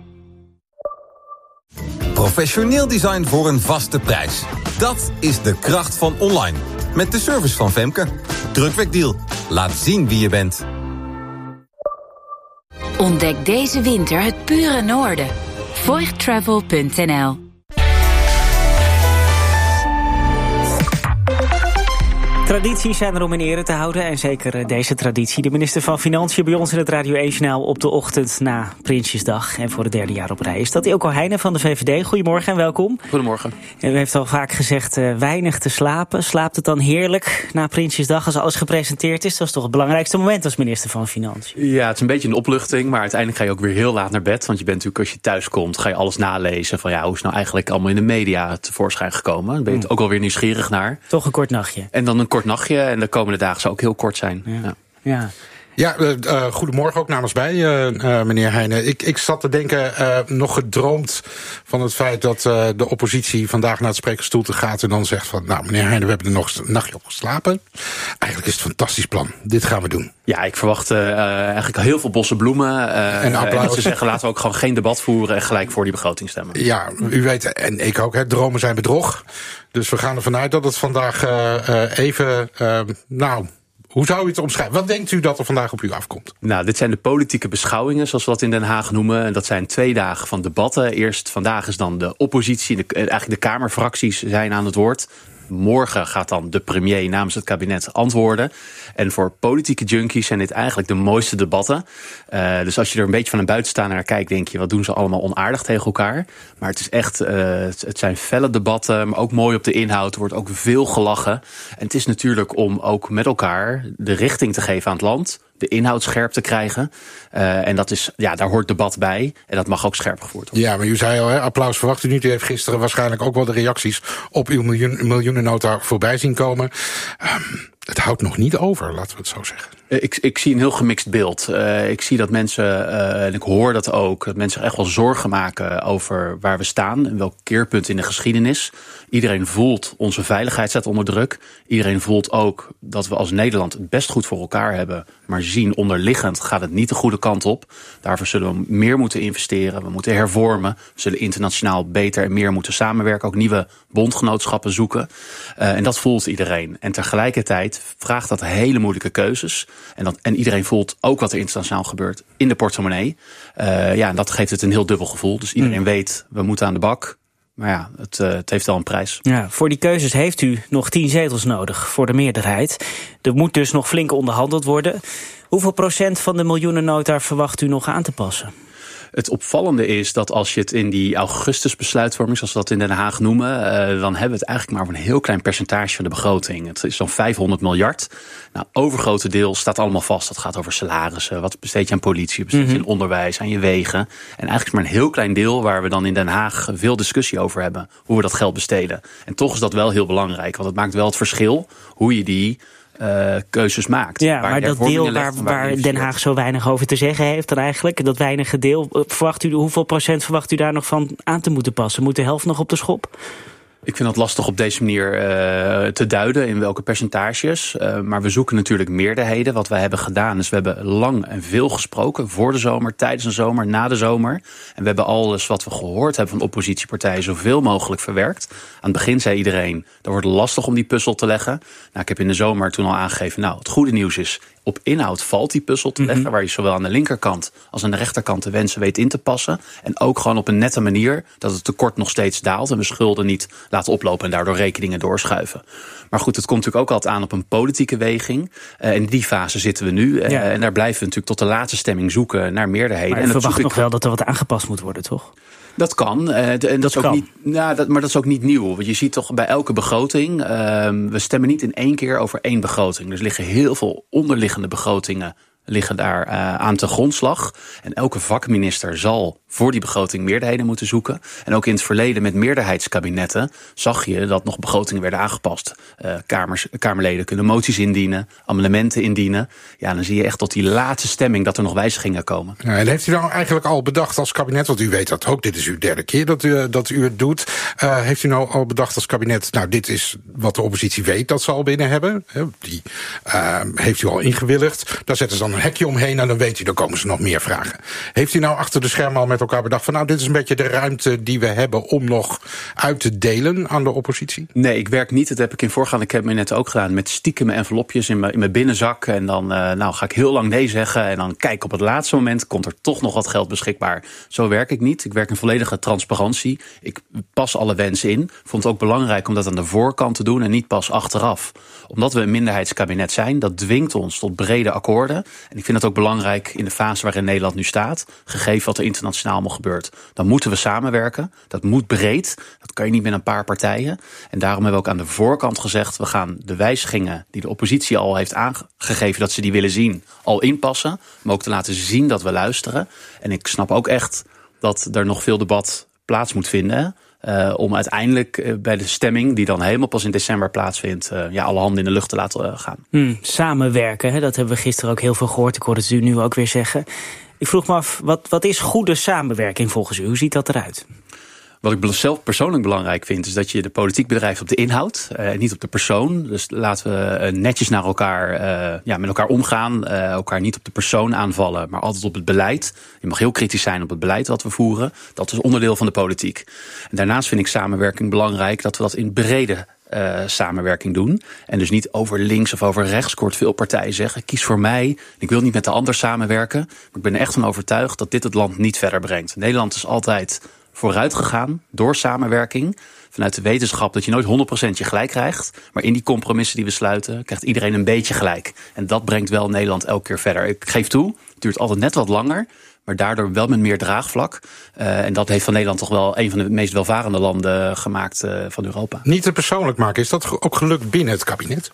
Professioneel design voor een vaste prijs. Dat is de kracht van online. Met de service van Femke. Drukwerkdeal, laat zien wie je bent. Ontdek deze winter het pure noorden. voigttravel.nl. Tradities zijn er om in ere te houden en zeker deze traditie. De minister van Financiën bij ons in het Radio 1-journaal op de ochtend na Prinsjesdag. En voor het derde jaar op rij is dat Eelco Heijnen van de VVD. Goedemorgen en welkom. Goedemorgen. U heeft al vaak gezegd weinig te slapen. Slaapt het dan heerlijk na Prinsjesdag als alles gepresenteerd is? Dat is toch het belangrijkste moment als minister van Financiën? Ja, het is een beetje een opluchting, maar uiteindelijk ga je ook weer heel laat naar bed. Want je bent natuurlijk, als je thuis komt, ga je alles nalezen van ja, hoe is nou eigenlijk allemaal in de media tevoorschijn gekomen. Dan ben je ook alweer nieuwsgierig naar. Toch een kort nachtje. En dan een kort nachtje en de komende dagen zou ook heel kort zijn. Ja. Ja, goedemorgen ook namens mij, meneer Heijnen. Ik zat te denken, nog gedroomd van het feit dat de oppositie vandaag naar het sprekersstoelte gaat en dan zegt van, nou meneer Heijnen, we hebben er nog een nachtje op geslapen. Eigenlijk is het een fantastisch plan. Dit gaan we doen. Ja, ik verwacht eigenlijk heel veel bosse bloemen. En dat ze zeggen, laten we ook gewoon geen debat voeren en gelijk voor die begroting stemmen. Ja, u weet, en ik ook, hè, dromen zijn bedrog. Dus we gaan ervan uit dat het vandaag even, Hoe zou u het omschrijven? Wat denkt u dat er vandaag op u afkomt? Nou, dit zijn de politieke beschouwingen, zoals we dat in Den Haag noemen. En dat zijn 2 dagen van debatten. Eerst vandaag is dan de oppositie, eigenlijk de Kamerfracties zijn aan het woord. Morgen gaat dan de premier namens het kabinet antwoorden. En voor politieke junkies zijn dit eigenlijk de mooiste debatten. Dus als je er een beetje van een buitenstaander naar kijkt, denk je, wat doen ze allemaal onaardig tegen elkaar? Maar het is echt, het zijn felle debatten, maar ook mooi op de inhoud. Er wordt ook veel gelachen. En het is natuurlijk om ook met elkaar de richting te geven aan het land, de inhoud scherp te krijgen. En dat is, daar hoort debat bij. En dat mag ook scherp gevoerd worden. Ja, maar u zei al, applaus verwacht u niet. U heeft gisteren waarschijnlijk ook wel de reacties op uw miljoenennota voorbij zien komen. Het houdt nog niet over, laten we het zo zeggen. Ik zie een heel gemixt beeld. Ik zie dat mensen, en ik hoor dat ook, dat mensen echt wel zorgen maken over waar we staan en welk keerpunt in de geschiedenis. Iedereen voelt onze veiligheid staat onder druk. Iedereen voelt ook dat we als Nederland het best goed voor elkaar hebben, maar zien onderliggend gaat het niet de goede kant op. Daarvoor zullen we meer moeten investeren, we moeten hervormen. We zullen internationaal beter en meer moeten samenwerken, ook nieuwe bondgenootschappen zoeken. En dat voelt iedereen. En tegelijkertijd vraagt dat hele moeilijke keuzes. En iedereen voelt ook wat er internationaal gebeurt in de portemonnee. En dat geeft het een heel dubbel gevoel. Dus iedereen weet, we moeten aan de bak. Maar ja, het heeft wel een prijs. Ja, voor die keuzes heeft u nog 10 zetels nodig voor de meerderheid. Er moet dus nog flink onderhandeld worden. Hoeveel procent van de miljoenennota verwacht u nog aan te passen? Het opvallende is dat als je het in die augustusbesluitvorming, zoals we dat in Den Haag noemen, dan hebben we het eigenlijk maar voor een heel klein percentage van de begroting. Het is dan 500 miljard. Nou, overgrote deel staat allemaal vast. Dat gaat over salarissen. Wat besteed je aan politie? Besteed je aan onderwijs, aan je wegen? En eigenlijk is maar een heel klein deel waar we dan in Den Haag veel discussie over hebben. Hoe we dat geld besteden. En toch is dat wel heel belangrijk. Want het maakt wel het verschil hoe je die keuzes maakt. Ja, maar dat deel waar Den Haag zo weinig over te zeggen heeft dan eigenlijk, dat weinige deel, hoeveel procent verwacht u daar nog van aan te moeten passen? Moet de helft nog op de schop? Ik vind het lastig op deze manier te duiden in welke percentages. Maar we zoeken natuurlijk meerderheden. Wat wij hebben gedaan is, we hebben lang en veel gesproken. Voor de zomer, tijdens de zomer, na de zomer. En we hebben alles wat we gehoord hebben van oppositiepartijen zoveel mogelijk verwerkt. Aan het begin zei iedereen, dat wordt lastig om die puzzel te leggen. Nou, ik heb in de zomer toen al aangegeven, het goede nieuws is, op inhoud valt die puzzel te leggen, waar je zowel aan de linkerkant als aan de rechterkant de wensen weet in te passen. En ook gewoon op een nette manier dat het tekort nog steeds daalt en we schulden niet laten oplopen en daardoor rekeningen doorschuiven. Maar goed, het komt natuurlijk ook altijd aan op een politieke weging. In die fase zitten we nu. En daar blijven we natuurlijk tot de laatste stemming zoeken naar meerderheden. Maar en verwacht nog wel dat er wat aangepast moet worden, toch? Dat kan. En dat is ook niet, maar dat is ook niet nieuw. Want je ziet toch bij elke begroting, we stemmen niet in één keer over één begroting. Er liggen heel veel onderliggende begrotingen liggen daar aan ten grondslag. En elke vakminister zal voor die begroting meerderheden moeten zoeken. En ook in het verleden met meerderheidskabinetten zag je dat nog begrotingen werden aangepast. Kamerleden kunnen moties indienen, amendementen indienen. Ja, dan zie je echt tot die laatste stemming dat er nog wijzigingen komen. Ja, en heeft u nou eigenlijk al bedacht als kabinet, want u weet dat ook, dit is uw 3e keer dat u het doet. Heeft u nou al bedacht als kabinet, dit is wat de oppositie weet dat ze al binnen hebben. Die heeft u al ingewilligd. Daar zetten ze dan een hekje omheen en dan weet u, dan komen ze nog meer vragen. Heeft u nou achter de schermen al met elkaar bedacht van dit is een beetje de ruimte die we hebben om nog uit te delen aan de oppositie? Nee, ik werk niet, dat heb ik in voorgaande kabinetten ook gedaan, met stiekeme envelopjes in mijn binnenzak. En dan ga ik heel lang nee zeggen en dan kijk op het laatste moment komt er toch nog wat geld beschikbaar. Zo werk ik niet. Ik werk in volledige transparantie. Ik pas alle wensen in. Ik vond het ook belangrijk om dat aan de voorkant te doen en niet pas achteraf. Omdat we een minderheidskabinet zijn, dat dwingt ons tot brede akkoorden. En ik vind het ook belangrijk in de fase waarin Nederland nu staat, gegeven wat er internationaal allemaal gebeurt. Dan moeten we samenwerken. Dat moet breed. Dat kan je niet met een paar partijen. En daarom hebben we ook aan de voorkant gezegd, we gaan de wijzigingen die de oppositie al heeft aangegeven dat ze die willen zien, al inpassen. Maar ook te laten zien dat we luisteren. En ik snap ook echt dat er nog veel debat plaats moet vinden. Om uiteindelijk bij de stemming, die dan helemaal pas in december plaatsvindt, alle handen in de lucht te laten gaan. Samenwerken, dat hebben we gisteren ook heel veel gehoord. Ik hoorde het u nu ook weer zeggen. Ik vroeg me af, wat is goede samenwerking volgens u? Hoe ziet dat eruit? Wat ik zelf persoonlijk belangrijk vind, is dat je de politiek bedrijft op de inhoud, niet op de persoon. Dus laten we netjes naar elkaar, met elkaar omgaan, elkaar niet op de persoon aanvallen, maar altijd op het beleid. Je mag heel kritisch zijn op het beleid wat we voeren. Dat is onderdeel van de politiek. En daarnaast vind ik samenwerking belangrijk dat we dat in brede samenwerking doen. En dus niet over links of over rechts. Ik hoor veel partijen zeggen, kies voor mij. Ik wil niet met de ander samenwerken. Maar ik ben er echt van overtuigd dat dit het land niet verder brengt. Nederland is altijd vooruit gegaan door samenwerking. Vanuit de wetenschap dat je nooit 100% je gelijk krijgt. Maar in die compromissen die we sluiten, krijgt iedereen een beetje gelijk. En dat brengt wel Nederland elke keer verder. Ik geef toe, het duurt altijd net wat langer. Maar daardoor wel met meer draagvlak. En dat heeft van Nederland toch wel een van de meest welvarende landen gemaakt van Europa. Niet te persoonlijk maken, is dat ook gelukt binnen het kabinet?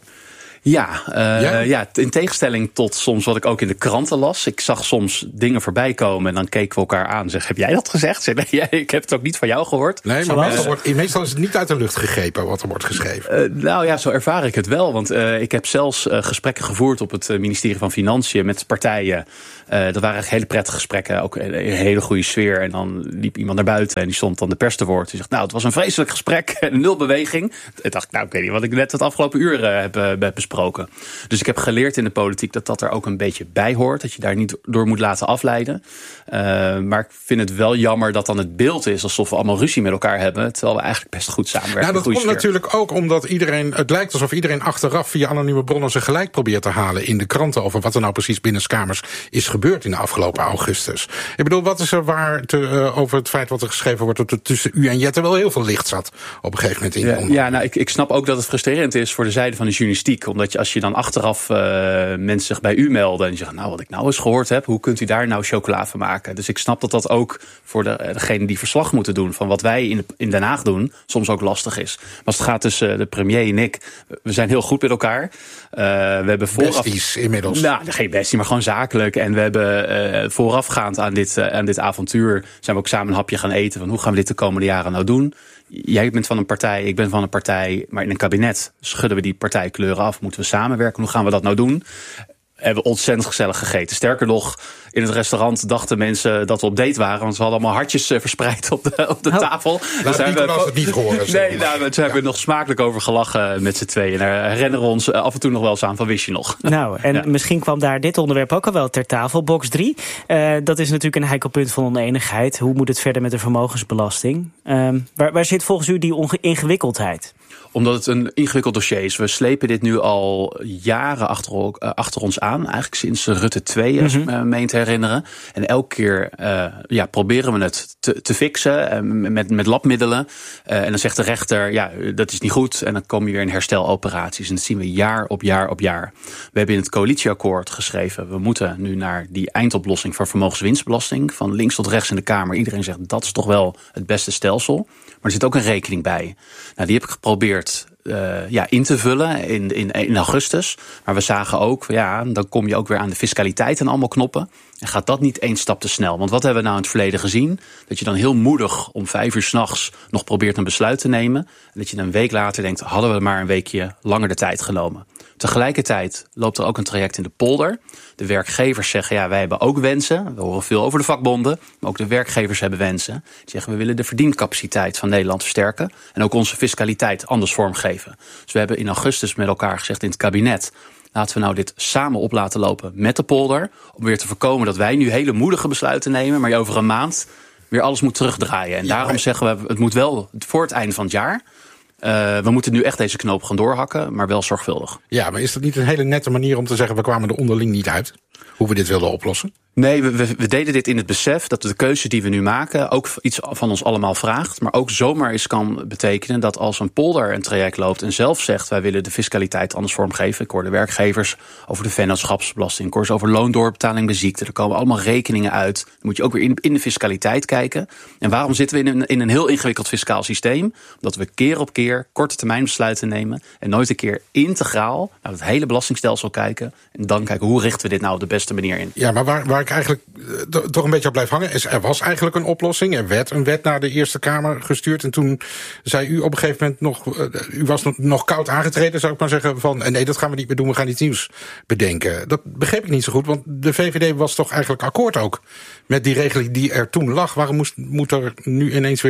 Ja, in tegenstelling tot soms wat ik ook in de kranten las. Ik zag soms dingen voorbij komen en dan keken we elkaar aan en zeg, heb jij dat gezegd? Zeg, nee, ik heb het ook niet van jou gehoord. Nee, maar meestal is het niet uit de lucht gegrepen wat er wordt geschreven. Nou ja, zo ervaar ik het wel. Want ik heb zelfs gesprekken gevoerd op het ministerie van Financiën met partijen. Dat waren eigenlijk hele prettige gesprekken, ook een hele goede sfeer. En dan liep iemand naar buiten en die stond dan de pers te woord. Die zegt, nou, het was een vreselijk gesprek en 0 beweging. En dacht ik, nou, ik weet niet wat ik net het afgelopen uur heb besproken. Dus ik heb geleerd in de politiek dat er ook een beetje bij hoort. Dat je daar niet door moet laten afleiden. Maar ik vind het wel jammer dat dan het beeld is alsof we allemaal ruzie met elkaar hebben. Terwijl we eigenlijk best goed samenwerken. Nou, dat komt natuurlijk ook omdat het lijkt alsof iedereen achteraf via anonieme bronnen zijn gelijk probeert te halen in de kranten over wat er nou precies binnenskamers is gebeurd in de afgelopen augustus. Ik bedoel, wat is er waar over het feit wat er geschreven wordt dat er tussen u en Jette wel heel veel licht zat op een gegeven moment in de onderzoek? Ja, nou, ik snap ook dat het frustrerend is voor de zijde van de journalistiek. Omdat je als je dan achteraf mensen zich bij u melden en zeggen, nou, wat ik nou eens gehoord heb, hoe kunt u daar nou chocola van maken? Dus ik snap dat dat ook voor degene die verslag moeten doen van wat wij in Den Haag doen, soms ook lastig is. Maar als het gaat tussen de premier en ik, we zijn heel goed met elkaar. We hebben besties inmiddels. Nou, geen bestie, maar gewoon zakelijk. En we hebben voorafgaand aan dit avontuur zijn we ook samen een hapje gaan eten van hoe gaan we dit de komende jaren nou doen? Jij bent van een partij, ik ben van een partij, maar in een kabinet schudden we die partijkleuren af. Moeten we samenwerken? Hoe gaan we dat nou doen? Hebben we ontzettend gezellig gegeten. Sterker nog, in het restaurant dachten mensen dat we op date waren. Want ze hadden allemaal hartjes verspreid op de tafel. Dus het niet horen. Nee, daar hebben we nog smakelijk over gelachen met z'n tweeën. En daar herinneren we ons af en toe nog wel eens aan van wist je nog. Nou, en misschien kwam daar dit onderwerp ook al wel ter tafel. Box 3, dat is natuurlijk een heikel punt van oneenigheid. Hoe moet het verder met de vermogensbelasting? Waar zit volgens u die ingewikkeldheid? Omdat het een ingewikkeld dossier is. We slepen dit nu al jaren achter ons aan. Eigenlijk sinds Rutte 2, als ik me meen te herinneren. En elke keer proberen we het te fixen met labmiddelen. En dan zegt de rechter, dat is niet goed. En dan kom je weer in hersteloperaties. En dat zien we jaar op jaar op jaar. We hebben in het coalitieakkoord geschreven, we moeten nu naar die eindoplossing voor vermogenswinstbelasting. Van links tot rechts in de Kamer. Iedereen zegt, dat is toch wel het beste stelsel. Maar er zit ook een rekening bij. Nou, die heb ik geprobeerd in te vullen in augustus. Maar we zagen ook, dan kom je ook weer aan de fiscaliteit en allemaal knoppen. En gaat dat niet één stap te snel? Want wat hebben we nou in het verleden gezien? Dat je dan heel moedig om 5 uur 's nachts nog probeert een besluit te nemen. En dat je een week later denkt, hadden we maar een weekje langer de tijd genomen. Tegelijkertijd loopt er ook een traject in de polder. De werkgevers zeggen, wij hebben ook wensen. We horen veel over de vakbonden. Maar ook de werkgevers hebben wensen. Die zeggen, we willen de verdiencapaciteit van Nederland versterken. En ook onze fiscaliteit anders vormgeven. Dus we hebben in augustus met elkaar gezegd in het kabinet, laten we nou dit samen op laten lopen met de polder. Om weer te voorkomen dat wij nu hele moedige besluiten nemen. Maar je over een maand weer alles moet terugdraaien. En daarom zeggen we, het moet wel voor het einde van het jaar. We moeten nu echt deze knoop gaan doorhakken, maar wel zorgvuldig. Ja, maar is dat niet een hele nette manier om te zeggen, we kwamen er onderling niet uit? Hoe we dit wilden oplossen? Nee, we deden dit in het besef dat de keuze die we nu maken ook iets van ons allemaal vraagt. Maar ook zomaar eens kan betekenen dat als een polder een traject loopt en zelf zegt, wij willen de fiscaliteit anders vormgeven. Ik hoor de werkgevers over de vennootschapsbelasting. Ik hoor ze over loondoorbetaling bij ziekte. Er komen allemaal rekeningen uit. Dan moet je ook weer in de fiscaliteit kijken. En waarom zitten we in een heel ingewikkeld fiscaal systeem? Omdat we keer op keer korte termijn besluiten nemen en nooit een keer integraal naar het hele belastingstelsel kijken. En dan kijken, hoe richten we dit nou op de beste manier in? Ja, maar waar ik eigenlijk toch een beetje op blijf hangen is, er was eigenlijk een oplossing. Er werd een wet naar de Eerste Kamer gestuurd. En toen zei u op een gegeven moment u was nog koud aangetreden, zou ik maar zeggen, van nee, dat gaan we niet meer doen, we gaan iets nieuws bedenken. Dat begreep ik niet zo goed, want de VVD was toch eigenlijk akkoord ook met die regeling die er toen lag. Waarom moet er nu ineens weer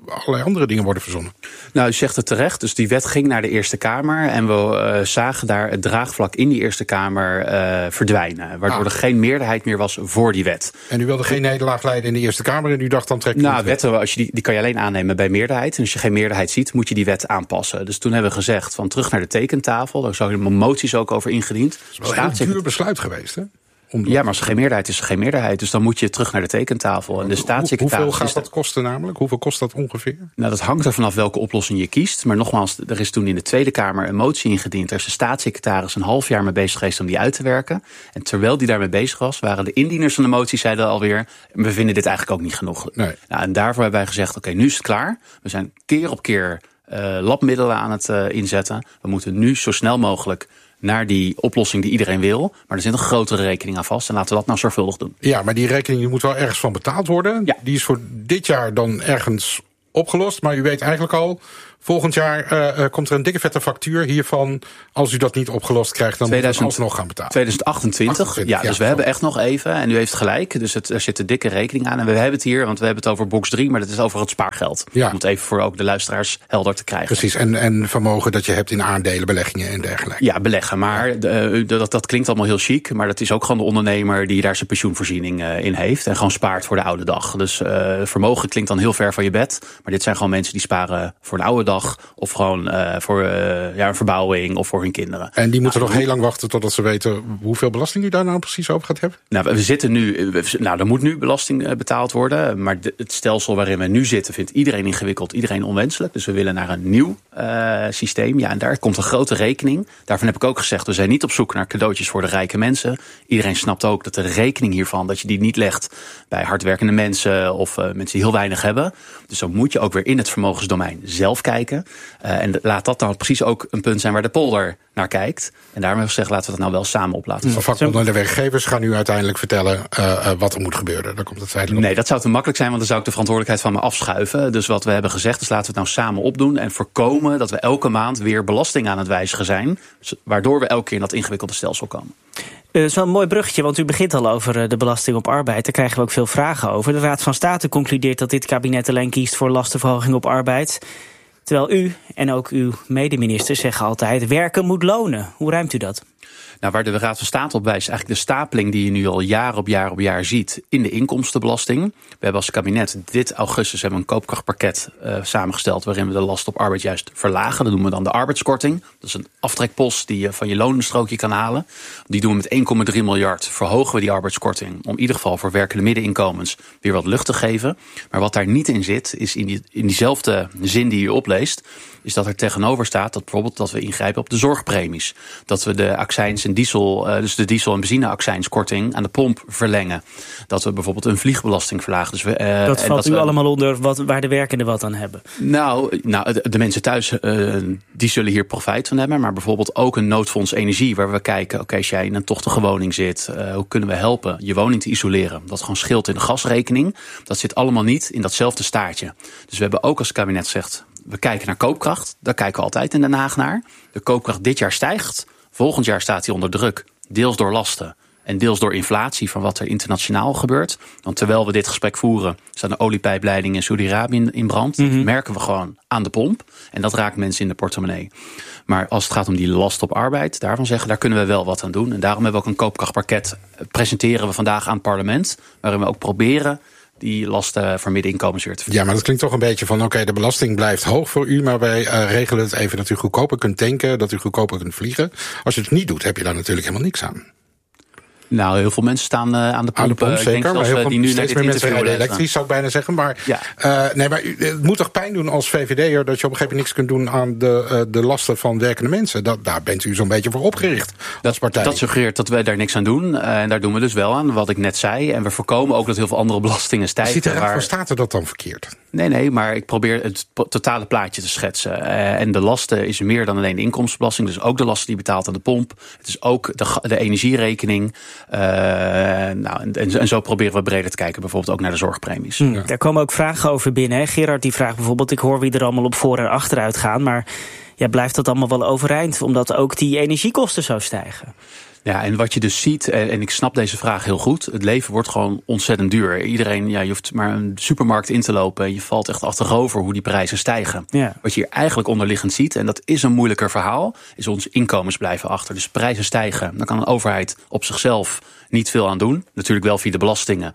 allerlei andere dingen worden verzonnen. Nou, u zegt het terecht. Dus die wet ging naar de Eerste Kamer. En we zagen daar het draagvlak in die Eerste Kamer verdwijnen. Waardoor er geen meerderheid meer was voor die wet. En u wilde geen nederlaag leiden in de Eerste Kamer en u dacht dan trek je wetten, als je die kan je alleen aannemen bij meerderheid. En als je geen meerderheid ziet, moet je die wet aanpassen. Dus toen hebben we gezegd van terug naar de tekentafel. Daar zijn moties ook over ingediend. Dat is wel een duur besluit geweest, hè? Ja, maar als er geen meerderheid is, er geen meerderheid. Dus dan moet je terug naar de tekentafel. En de staatssecretaris. Hoeveel gaat dat kosten namelijk? Hoeveel kost dat ongeveer? Nou, dat hangt er vanaf welke oplossing je kiest. Maar nogmaals, er is toen in de Tweede Kamer een motie ingediend. Er is de staatssecretaris een half jaar mee bezig geweest om die uit te werken. En terwijl die daarmee bezig was, waren de indieners van de motie zeiden alweer, we vinden dit eigenlijk ook niet genoeg. Nee. Nou, en daarvoor hebben wij gezegd, oké, nu is het klaar. We zijn keer op keer labmiddelen aan het inzetten. We moeten nu zo snel mogelijk naar die oplossing die iedereen wil. Maar er zit een grotere rekening aan vast. En laten we dat nou zorgvuldig doen. Ja, maar die rekening moet wel ergens van betaald worden. Ja. Die is voor dit jaar dan ergens opgelost. Maar u weet eigenlijk al, volgend jaar komt er een dikke vette factuur hiervan. Als u dat niet opgelost krijgt, dan moet u alsnog gaan betalen. 2028. Ja, dus we hebben echt nog even. En u heeft gelijk. Dus er zit een dikke rekening aan. En we hebben het hier, want we hebben het over box 3. Maar dat is over het spaargeld. Ja. Om het even voor ook de luisteraars helder te krijgen. Precies. En vermogen dat je hebt in aandelen, beleggingen en dergelijke. Ja, beleggen. Maar dat klinkt allemaal heel chic. Maar dat is ook gewoon de ondernemer die daar zijn pensioenvoorziening in heeft. En gewoon spaart voor de oude dag. Dus vermogen klinkt dan heel ver van je bed. Maar dit zijn gewoon mensen die sparen voor de oude dag. Of gewoon voor een verbouwing of voor hun kinderen. En die moeten nog heel lang wachten totdat ze weten hoeveel belasting u daar nou precies over gaat hebben? Nou, we zitten nu. Er moet nu belasting betaald worden. Maar het stelsel waarin we nu zitten vindt iedereen ingewikkeld, iedereen onwenselijk. Dus we willen naar een nieuw systeem. Ja, en daar komt een grote rekening. Daarvan heb ik ook gezegd, we zijn niet op zoek naar cadeautjes voor de rijke mensen. Iedereen snapt ook dat de rekening hiervan, dat je die niet legt bij hardwerkende mensen of mensen die heel weinig hebben. Dus dan moet je ook weer in het vermogensdomein zelf kijken. En laat dat nou precies ook een punt zijn waar de polder naar kijkt. En daarom hebben we gezegd, laten we dat nou wel samen op laten vallen. Vakbonden en de werkgevers gaan nu uiteindelijk vertellen wat er moet gebeuren. Daar komt het feitelijk op. Nee, dat zou te makkelijk zijn, want dan zou ik de verantwoordelijkheid van me afschuiven. Dus wat we hebben gezegd is, laten we het nou samen opdoen en voorkomen dat we elke maand weer belasting aan het wijzigen zijn. Waardoor we elke keer in dat ingewikkelde stelsel komen. Dat is wel een mooi bruggetje, want u begint al over de belasting op arbeid. Daar krijgen we ook veel vragen over. De Raad van State concludeert dat dit kabinet alleen kiest voor lastenverhoging op arbeid. Terwijl u en ook uw medeministers zeggen altijd, werken moet lonen. Hoe ruimt u dat? Nou, waar de Raad van State op wijst, is eigenlijk de stapeling die je nu al jaar op jaar ziet in de inkomstenbelasting. We hebben als kabinet dit augustus een koopkrachtpakket samengesteld waarin we de last op arbeid juist verlagen. Dat noemen we dan de arbeidskorting. Dat is een aftrekpost die je van je loonstrookje kan halen. Die doen we met 1,3 miljard. Verhogen we die arbeidskorting om in ieder geval voor werkende middeninkomens weer wat lucht te geven. Maar wat daar niet in zit, is in diezelfde zin die u opleest, is dat er tegenover staat dat bijvoorbeeld dat we ingrijpen op de zorgpremies. Dat we de accijns en diesel, dus de diesel- en benzineaccijnskorting aan de pomp verlengen. Dat we bijvoorbeeld een vliegbelasting verlagen. Dus dat valt u allemaal onder waar de werkenden wat aan hebben? Nou, de mensen thuis, die zullen hier profijt van hebben. Maar bijvoorbeeld ook een noodfonds energie, waar we kijken, oké, als jij in een tochtige woning zit, hoe kunnen we helpen je woning te isoleren? Dat gewoon scheelt in de gasrekening. Dat zit allemaal niet in datzelfde staartje. Dus we hebben ook als het kabinet gezegd, we kijken naar koopkracht. Daar kijken we altijd in Den Haag naar. De koopkracht dit jaar stijgt. Volgend jaar staat hij onder druk. Deels door lasten en deels door inflatie van wat er internationaal gebeurt. Want terwijl we dit gesprek voeren, staan de oliepijpleidingen in Saudi-Arabië in brand. Dat merken we gewoon aan de pomp. En dat raakt mensen in de portemonnee. Maar als het gaat om die last op arbeid, daarvan zeggen, daar kunnen we wel wat aan doen. En daarom hebben we ook een koopkrachtpakket, presenteren we vandaag aan het parlement, waarin we ook proberen die lasten voor middeninkomens weer te verdienen. Ja, maar dat klinkt toch een beetje van, oké, de belasting blijft hoog voor u, maar wij regelen het even dat u goedkoper kunt tanken, dat u goedkoper kunt vliegen. Als je het niet doet, heb je daar natuurlijk helemaal niks aan. Nou, heel veel mensen staan aan de pomp. Zeker, maar heel veel, steeds meer mensen rijden elektrisch, zou ik bijna zeggen. Maar, ja. Maar het moet toch pijn doen als VVD'er dat je op een gegeven moment niks kunt doen aan de lasten van werkende mensen. Daar bent u zo'n beetje voor opgericht als partij. Dat suggereert dat wij daar niks aan doen. En daar doen we dus wel aan, wat ik net zei. En we voorkomen ook dat heel veel andere belastingen stijgen. Ziet de Raad van State dat dan verkeerd? Nee, maar ik probeer het totale plaatje te schetsen. En de lasten is meer dan alleen de inkomstenbelasting. Dus ook de lasten die je betaalt aan de pomp. Het is ook de energierekening. En zo proberen we breder te kijken, bijvoorbeeld ook naar de zorgpremies. Daar komen ook vragen over binnen. Hè? Gerard die vraagt bijvoorbeeld, ik hoor wie er allemaal op voor- en achteruit gaan, maar blijft dat allemaal wel overeind, omdat ook die energiekosten zo stijgen. Ja, en wat je dus ziet, en ik snap deze vraag heel goed, het leven wordt gewoon ontzettend duur. Iedereen, je hoeft maar een supermarkt in te lopen en je valt echt achterover hoe die prijzen stijgen. Ja. Wat je hier eigenlijk onderliggend ziet, en dat is een moeilijker verhaal, is onze inkomens blijven achter. Dus prijzen stijgen. Dan kan een overheid op zichzelf niet veel aan doen. Natuurlijk wel via de belastingen.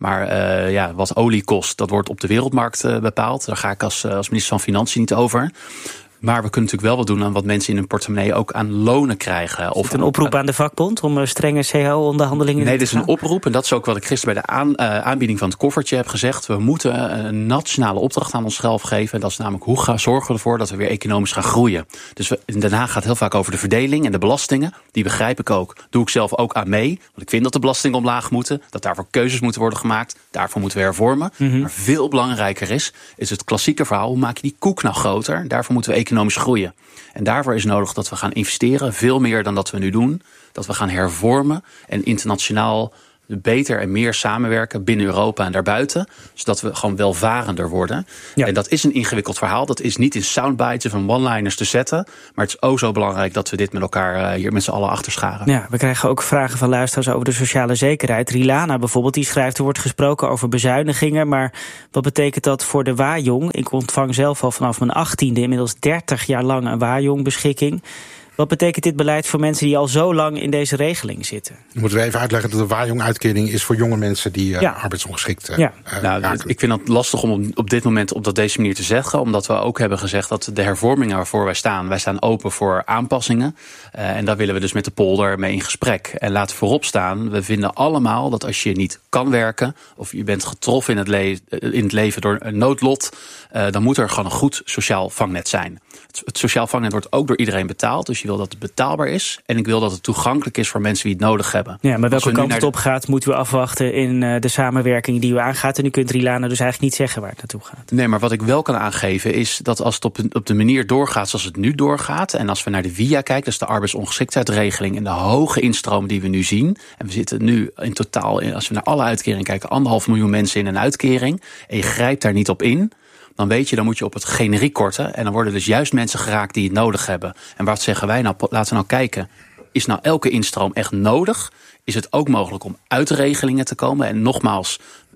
Maar wat olie kost, dat wordt op de wereldmarkt bepaald. Daar ga ik als minister van Financiën niet over. Maar we kunnen natuurlijk wel wat doen aan wat mensen in hun portemonnee ook aan lonen krijgen. Of een oproep aan de vakbond om strenge CO-onderhandelingen? Nee, dit is een oproep. En dat is ook wat ik gisteren bij de aanbieding van het koffertje heb gezegd. We moeten een nationale opdracht aan onszelf geven. En dat is namelijk hoe zorgen we ervoor dat we weer economisch gaan groeien. Dus in Den Haag gaat het heel vaak over de verdeling en de belastingen. Die begrijp ik ook. Doe ik zelf ook aan mee. Want ik vind dat de belastingen omlaag moeten. Dat daarvoor keuzes moeten worden gemaakt. Daarvoor moeten we hervormen. Mm-hmm. Maar veel belangrijker is het klassieke verhaal. Hoe maak je die koek nou groter? Daarvoor moeten we economisch groeien. En daarvoor is nodig dat we gaan investeren, veel meer dan dat we nu doen. Dat we gaan hervormen en internationaal beter en meer samenwerken binnen Europa en daarbuiten. Zodat we gewoon welvarender worden. Ja. En dat is een ingewikkeld verhaal. Dat is niet in soundbites of in one-liners te zetten. Maar het is zo belangrijk dat we dit met elkaar hier met z'n allen achter scharen. Ja, we krijgen ook vragen van luisteraars over de sociale zekerheid. Rilana bijvoorbeeld, die schrijft, er wordt gesproken over bezuinigingen. Maar wat betekent dat voor de Wajong? Ik ontvang zelf al vanaf mijn 18e inmiddels 30 jaar lang een Wajong-beschikking. Wat betekent dit beleid voor mensen die al zo lang in deze regeling zitten? Moeten we even uitleggen dat de Wajong-uitkering is voor jonge mensen die arbeidsongeschikt raken. Ik vind dat lastig om op dit moment op deze manier te zeggen. Omdat we ook hebben gezegd dat de hervormingen waarvoor wij staan open voor aanpassingen. En daar willen we dus met de polder mee in gesprek. En laten voorop staan, we vinden allemaal dat als je niet kan werken, of je bent getroffen in het leven door een noodlot, dan moet er gewoon een goed sociaal vangnet zijn. Het sociaal vangnet wordt ook door iedereen betaald. Dus je wil dat het betaalbaar is. En ik wil dat het toegankelijk is voor mensen die het nodig hebben. Ja, maar welke kant het op gaat, moeten we afwachten in de samenwerking die u aangaat. En u kunt Rilana dus eigenlijk niet zeggen waar het naartoe gaat. Nee, maar wat ik wel kan aangeven is dat als het op de manier doorgaat zoals het nu doorgaat. En als we naar de WIA kijken, dus de arbeidsongeschiktheidsregeling en de hoge instroom die we nu zien. En we zitten nu in totaal, als we naar alle uitkeringen kijken, 1,5 miljoen mensen in een uitkering. En je grijpt daar niet op in. Dan weet je, dan moet je op het generiek korten. En dan worden dus juist mensen geraakt die het nodig hebben. En wat zeggen wij nou? Laten we nou kijken. Is nou elke instroom echt nodig? Is het ook mogelijk om uit regelingen te komen? En nogmaals,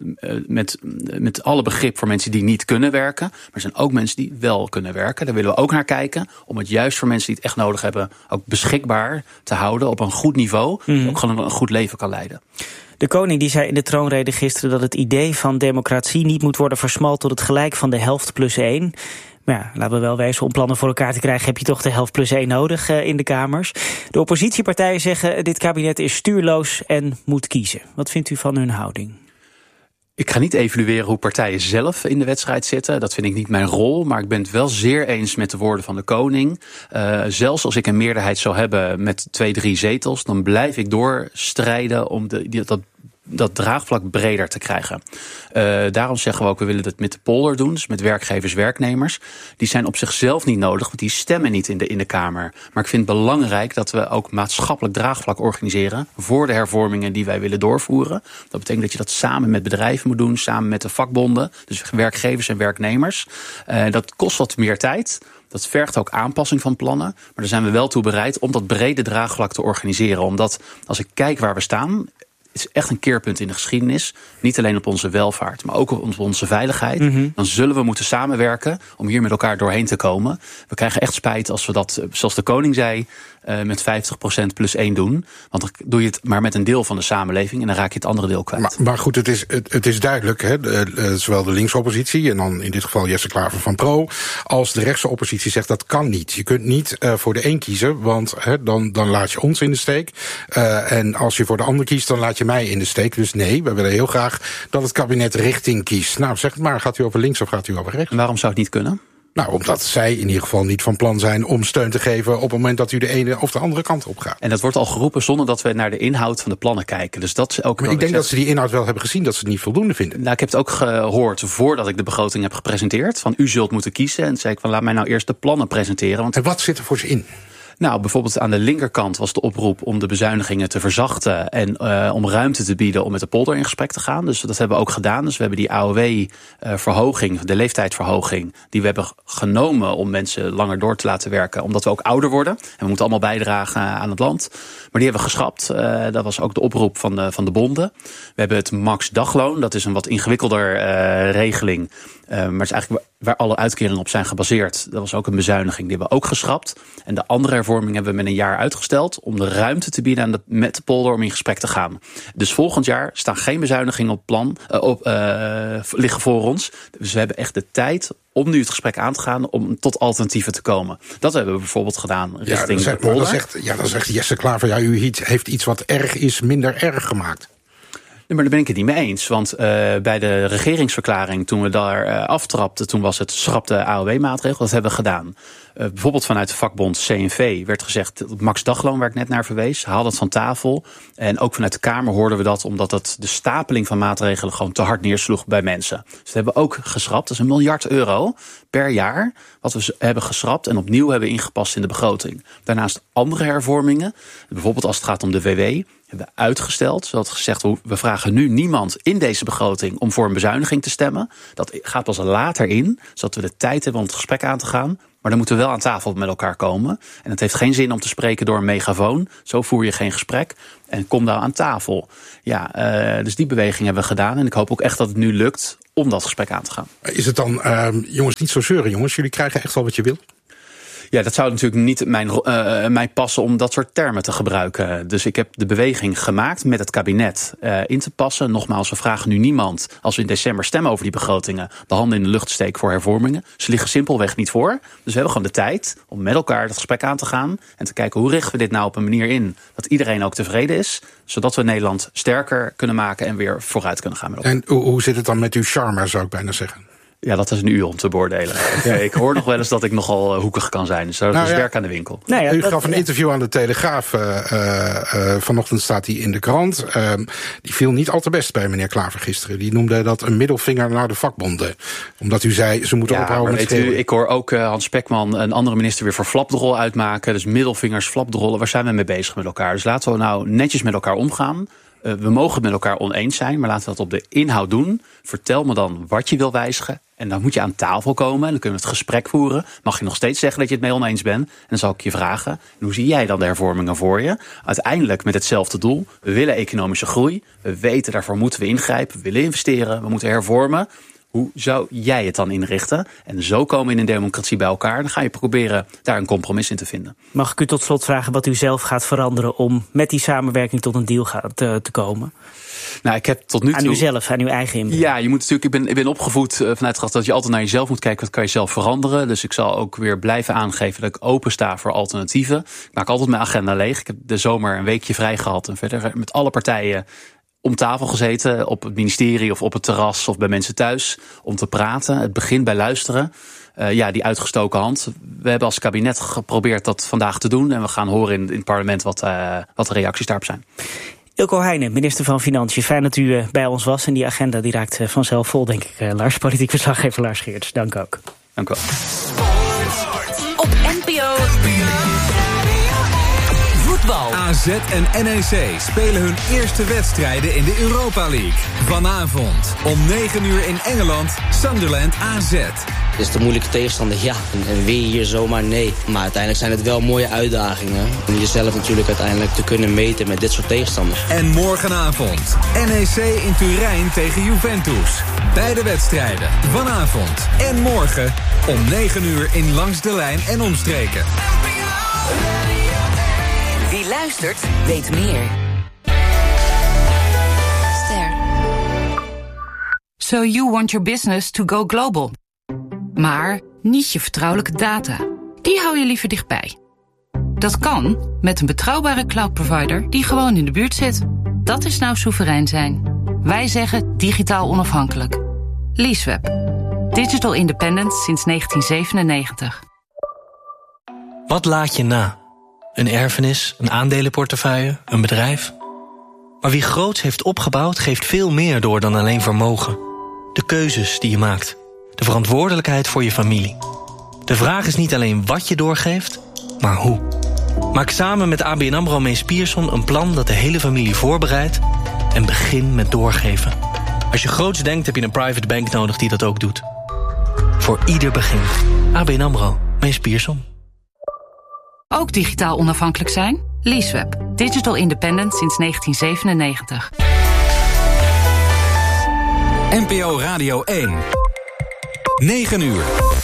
met alle begrip voor mensen die niet kunnen werken. Maar er zijn ook mensen die wel kunnen werken. Daar willen we ook naar kijken. Om het juist voor mensen die het echt nodig hebben ook beschikbaar te houden op een goed niveau. Die ook gewoon een goed leven kan leiden. De koning die zei in de troonrede gisteren dat het idee van democratie niet moet worden versmalt tot het gelijk van de helft plus 1. Maar ja, laten we wel wezen, om plannen voor elkaar te krijgen heb je toch de helft plus 1 nodig in de Kamers. De oppositiepartijen zeggen dit kabinet is stuurloos en moet kiezen. Wat vindt u van hun houding? Ik ga niet evalueren hoe partijen zelf in de wedstrijd zitten. Dat vind ik niet mijn rol. Maar ik ben het wel zeer eens met de woorden van de koning. Zelfs als ik een meerderheid zou hebben met 2-3 zetels, dan blijf ik doorstrijden om dat draagvlak breder te krijgen. Daarom zeggen we ook, we willen het met de polder doen. Dus met werkgevers, werknemers. Die zijn op zichzelf niet nodig, want die stemmen niet in de Kamer. Maar ik vind het belangrijk dat we ook maatschappelijk draagvlak organiseren voor de hervormingen die wij willen doorvoeren. Dat betekent dat je dat samen met bedrijven moet doen, samen met de vakbonden. Dus werkgevers en werknemers. Dat kost wat meer tijd. Dat vergt ook aanpassing van plannen. Maar daar zijn we wel toe bereid om dat brede draagvlak te organiseren. Omdat als ik kijk waar we staan, het is echt een keerpunt in de geschiedenis. Niet alleen op onze welvaart, maar ook op onze veiligheid. Dan zullen we moeten samenwerken om hier met elkaar doorheen te komen. We krijgen echt spijt als we dat, zoals de koning zei, met 50% plus 1 doen. Want dan doe je het maar met een deel van de samenleving en dan raak je het andere deel kwijt. Maar goed, het is duidelijk, hè, zowel de linkse oppositie, en dan in dit geval Jesse Klaver van Pro, als de rechtse oppositie zegt dat kan niet. Je kunt niet voor de een kiezen, want dan laat je ons in de steek. En als je voor de ander kiest, dan laat je mij in de steek. Dus nee, we willen heel graag dat het kabinet richting kiest. Nou, zeg het maar, gaat u over links of gaat u over rechts? En waarom zou het niet kunnen? Nou, omdat zij in ieder geval niet van plan zijn om steun te geven op het moment dat u de ene of de andere kant op gaat. En dat wordt al geroepen zonder dat we naar de inhoud van de plannen kijken. Dus dat is ook. Maar ik denk dat ze die inhoud wel hebben gezien, dat ze het niet voldoende vinden. Nou, ik heb het ook gehoord voordat ik de begroting heb gepresenteerd. Van u zult moeten kiezen. En toen zei ik van laat mij nou eerst de plannen presenteren. Want en wat zit er voor ze in? Nou, bijvoorbeeld aan de linkerkant was de oproep om de bezuinigingen te verzachten en om ruimte te bieden om met de polder in gesprek te gaan. Dus dat hebben we ook gedaan. Dus we hebben die AOW-verhoging, de leeftijdsverhoging, die we hebben genomen om mensen langer door te laten werken, omdat we ook ouder worden. En we moeten allemaal bijdragen aan het land. Maar die hebben we geschrapt. Dat was ook de oproep van de bonden. We hebben het max dagloon. Dat is een wat ingewikkelder regeling. Maar het is eigenlijk waar alle uitkeringen op zijn gebaseerd. Dat was ook een bezuiniging. Die hebben we ook geschrapt. En de andere hervorming hebben we met een jaar uitgesteld om de ruimte te bieden met de polder om in gesprek te gaan. Dus volgend jaar staan geen bezuinigingen op plan liggen voor ons. Dus we hebben echt de tijd om nu het gesprek aan te gaan om tot alternatieven te komen. Dat hebben we bijvoorbeeld gedaan richting de polder. Dan zegt Jesse Klaver, u heeft iets wat erg is minder erg gemaakt. Nee, maar daar ben ik het niet mee eens. Want bij de regeringsverklaring, toen we daar aftrapten, toen was het schrap de AOW-maatregel. Dat hebben we gedaan. Bijvoorbeeld vanuit de vakbond CNV werd gezegd, het max dagloon waar ik net naar verwees, haal dat van tafel. En ook vanuit de Kamer hoorden we dat, omdat dat de stapeling van maatregelen gewoon te hard neersloeg bij mensen. Dus dat hebben we ook geschrapt. Dat is €1 miljard per jaar wat we hebben geschrapt en opnieuw hebben ingepast in de begroting. Daarnaast andere hervormingen, bijvoorbeeld als het gaat om de WW, hebben we uitgesteld. Zodat gezegd, we vragen nu niemand in deze begroting om voor een bezuiniging te stemmen. Dat gaat pas later in, zodat we de tijd hebben om het gesprek aan te gaan. Maar dan moeten we wel aan tafel met elkaar komen. En het heeft geen zin om te spreken door een megafoon. Zo voer je geen gesprek. En kom daar aan tafel. Ja, dus die beweging hebben we gedaan. En ik hoop ook echt dat het nu lukt om dat gesprek aan te gaan. Is het dan, jongens, niet zo zeuren, jongens? Jullie krijgen echt wel wat je wil? Ja, dat zou natuurlijk niet mij passen om dat soort termen te gebruiken. Dus ik heb de beweging gemaakt met het kabinet in te passen. Nogmaals, we vragen nu niemand, als we in december stemmen over die begrotingen, de handen in de lucht steken voor hervormingen. Ze liggen simpelweg niet voor. Dus we hebben gewoon de tijd om met elkaar het gesprek aan te gaan en te kijken hoe richten we dit nou op een manier in dat iedereen ook tevreden is, zodat we Nederland sterker kunnen maken en weer vooruit kunnen gaan met elkaar. En hoe zit het dan met uw charme, zou ik bijna zeggen? Ja, dat is nu om te beoordelen. Ik hoor nog wel eens dat ik nogal hoekig kan zijn. Dus dat is werk aan de winkel. U gaf een interview aan de Telegraaf. Vanochtend staat die in de krant. Die viel niet al te best bij meneer Klaver gisteren. Die noemde dat een middelvinger naar de vakbonden. Omdat u zei, ze moeten ophouden met schreeuwen. Ik hoor ook Hans Spekman, een andere minister, weer voor flapdrol uitmaken. Dus middelvingers, flapdrollen. Waar zijn we mee bezig met elkaar? Dus laten we nou netjes met elkaar omgaan. We mogen het met elkaar oneens zijn, maar laten we dat op de inhoud doen. Vertel me dan wat je wil wijzigen. En dan moet je aan tafel komen en dan kunnen we het gesprek voeren. Mag je nog steeds zeggen dat je het mee oneens bent? En dan zal ik je vragen, en hoe zie jij dan de hervormingen voor je? Uiteindelijk met hetzelfde doel. We willen economische groei. We weten, daarvoor moeten we ingrijpen. We willen investeren. We moeten hervormen. Hoe zou jij het dan inrichten? En zo komen we in een democratie bij elkaar. Dan ga je proberen daar een compromis in te vinden. Mag ik u tot slot vragen wat u zelf gaat veranderen om met die samenwerking tot een deal te komen? Nou, ik heb tot nu toe... Aan uzelf, aan uw eigen inbreng. Ja, je moet natuurlijk. Ik ben opgevoed vanuit het gedachte dat je altijd naar jezelf moet kijken. Wat kan je zelf veranderen? Dus ik zal ook weer blijven aangeven dat ik open sta voor alternatieven. Ik maak altijd mijn agenda leeg. Ik heb de zomer een weekje vrij gehad en verder met alle partijen om tafel gezeten, op het ministerie of op het terras of bij mensen thuis, om te praten. Het begint bij luisteren. Die uitgestoken hand. We hebben als kabinet geprobeerd dat vandaag te doen en we gaan horen in het parlement wat de reacties daarop zijn. Ilko Heijnen, minister van Financiën. Fijn dat u bij ons was. En die agenda die raakt vanzelf vol, denk ik. Lars, politiek verslaggever Lars Geerts. Dank ook. Dank u wel. Op NPO. Voetbal. AZ en NEC spelen hun eerste wedstrijden in de Europa League. Vanavond om 9:00 in Engeland, Sunderland AZ. Is het een moeilijke tegenstander? Ja. En weer hier zomaar? Nee. Maar uiteindelijk zijn het wel mooie uitdagingen. Om jezelf natuurlijk uiteindelijk te kunnen meten met dit soort tegenstanders. En morgenavond NEC in Turijn tegen Juventus. Beide wedstrijden vanavond en morgen om 9:00 in Langs de Lijn en omstreken. Wie luistert, weet meer. Ster. So you want your business to go global. Maar niet je vertrouwelijke data. Die hou je liever dichtbij. Dat kan met een betrouwbare cloud provider die gewoon in de buurt zit. Dat is nou soeverein zijn. Wij zeggen digitaal onafhankelijk. Leaseweb. Digital independent sinds 1997. Wat laat je na? Een erfenis, een aandelenportefeuille, een bedrijf? Maar wie groots heeft opgebouwd, geeft veel meer door dan alleen vermogen. De keuzes die je maakt. De verantwoordelijkheid voor je familie. De vraag is niet alleen wat je doorgeeft, maar hoe. Maak samen met ABN AMRO Mees Pierson een plan dat de hele familie voorbereidt en begin met doorgeven. Als je groots denkt, heb je een private bank nodig die dat ook doet. Voor ieder begin. ABN AMRO Mees Pierson. Ook digitaal onafhankelijk zijn? Leaseweb. Digital independent sinds 1997. NPO Radio 1. 9 uur.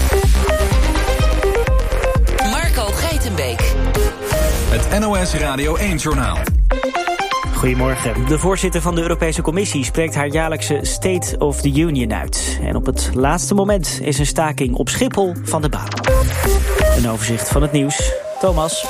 Marco Geitenbeek. Het NOS Radio 1-journaal. Goedemorgen. De voorzitter van de Europese Commissie spreekt haar jaarlijkse State of the Union uit. En op het laatste moment is een staking op Schiphol van de baan. Een overzicht van het nieuws. Thomas.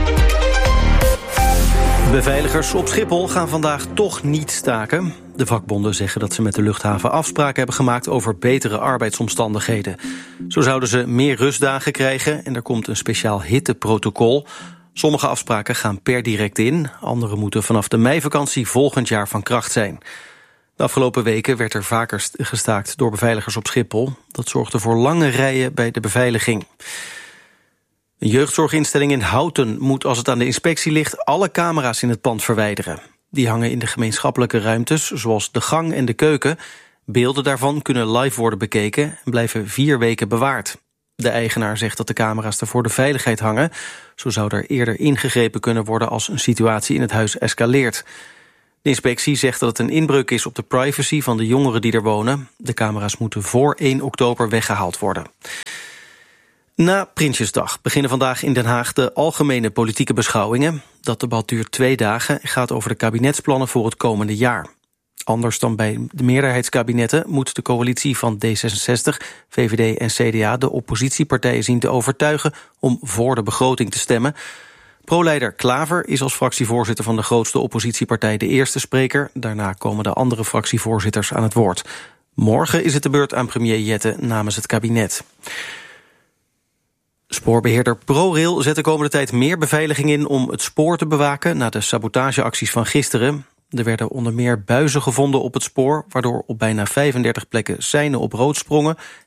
Beveiligers op Schiphol gaan vandaag toch niet staken. De vakbonden zeggen dat ze met de luchthaven afspraken hebben gemaakt over betere arbeidsomstandigheden. Zo zouden ze meer rustdagen krijgen en er komt een speciaal hitteprotocol. Sommige afspraken gaan per direct in, andere moeten vanaf de meivakantie volgend jaar van kracht zijn. De afgelopen weken werd er vaker gestaakt door beveiligers op Schiphol. Dat zorgde voor lange rijen bij de beveiliging. Een jeugdzorginstelling in Houten moet, als het aan de inspectie ligt, alle camera's in het pand verwijderen. Die hangen in de gemeenschappelijke ruimtes, zoals de gang en de keuken. Beelden daarvan kunnen live worden bekeken en blijven 4 weken bewaard. De eigenaar zegt dat de camera's er voor de veiligheid hangen. Zo zou er eerder ingegrepen kunnen worden als een situatie in het huis escaleert. De inspectie zegt dat het een inbreuk is op de privacy van de jongeren die er wonen. De camera's moeten voor 1 oktober weggehaald worden. Na Prinsjesdag beginnen vandaag in Den Haag de algemene politieke beschouwingen. Dat debat duurt 2 dagen en gaat over de kabinetsplannen voor het komende jaar. Anders dan bij de meerderheidskabinetten moet de coalitie van D66, VVD en CDA de oppositiepartijen zien te overtuigen om voor de begroting te stemmen. Pro-leider Klaver is als fractievoorzitter van de grootste oppositiepartij de eerste spreker. Daarna komen de andere fractievoorzitters aan het woord. Morgen is het de beurt aan premier Jette namens het kabinet. Spoorbeheerder ProRail zet de komende tijd meer beveiliging in om het spoor te bewaken na de sabotageacties van gisteren. Er werden onder meer buizen gevonden op het spoor, waardoor op bijna 35 plekken seinen op rood sprongen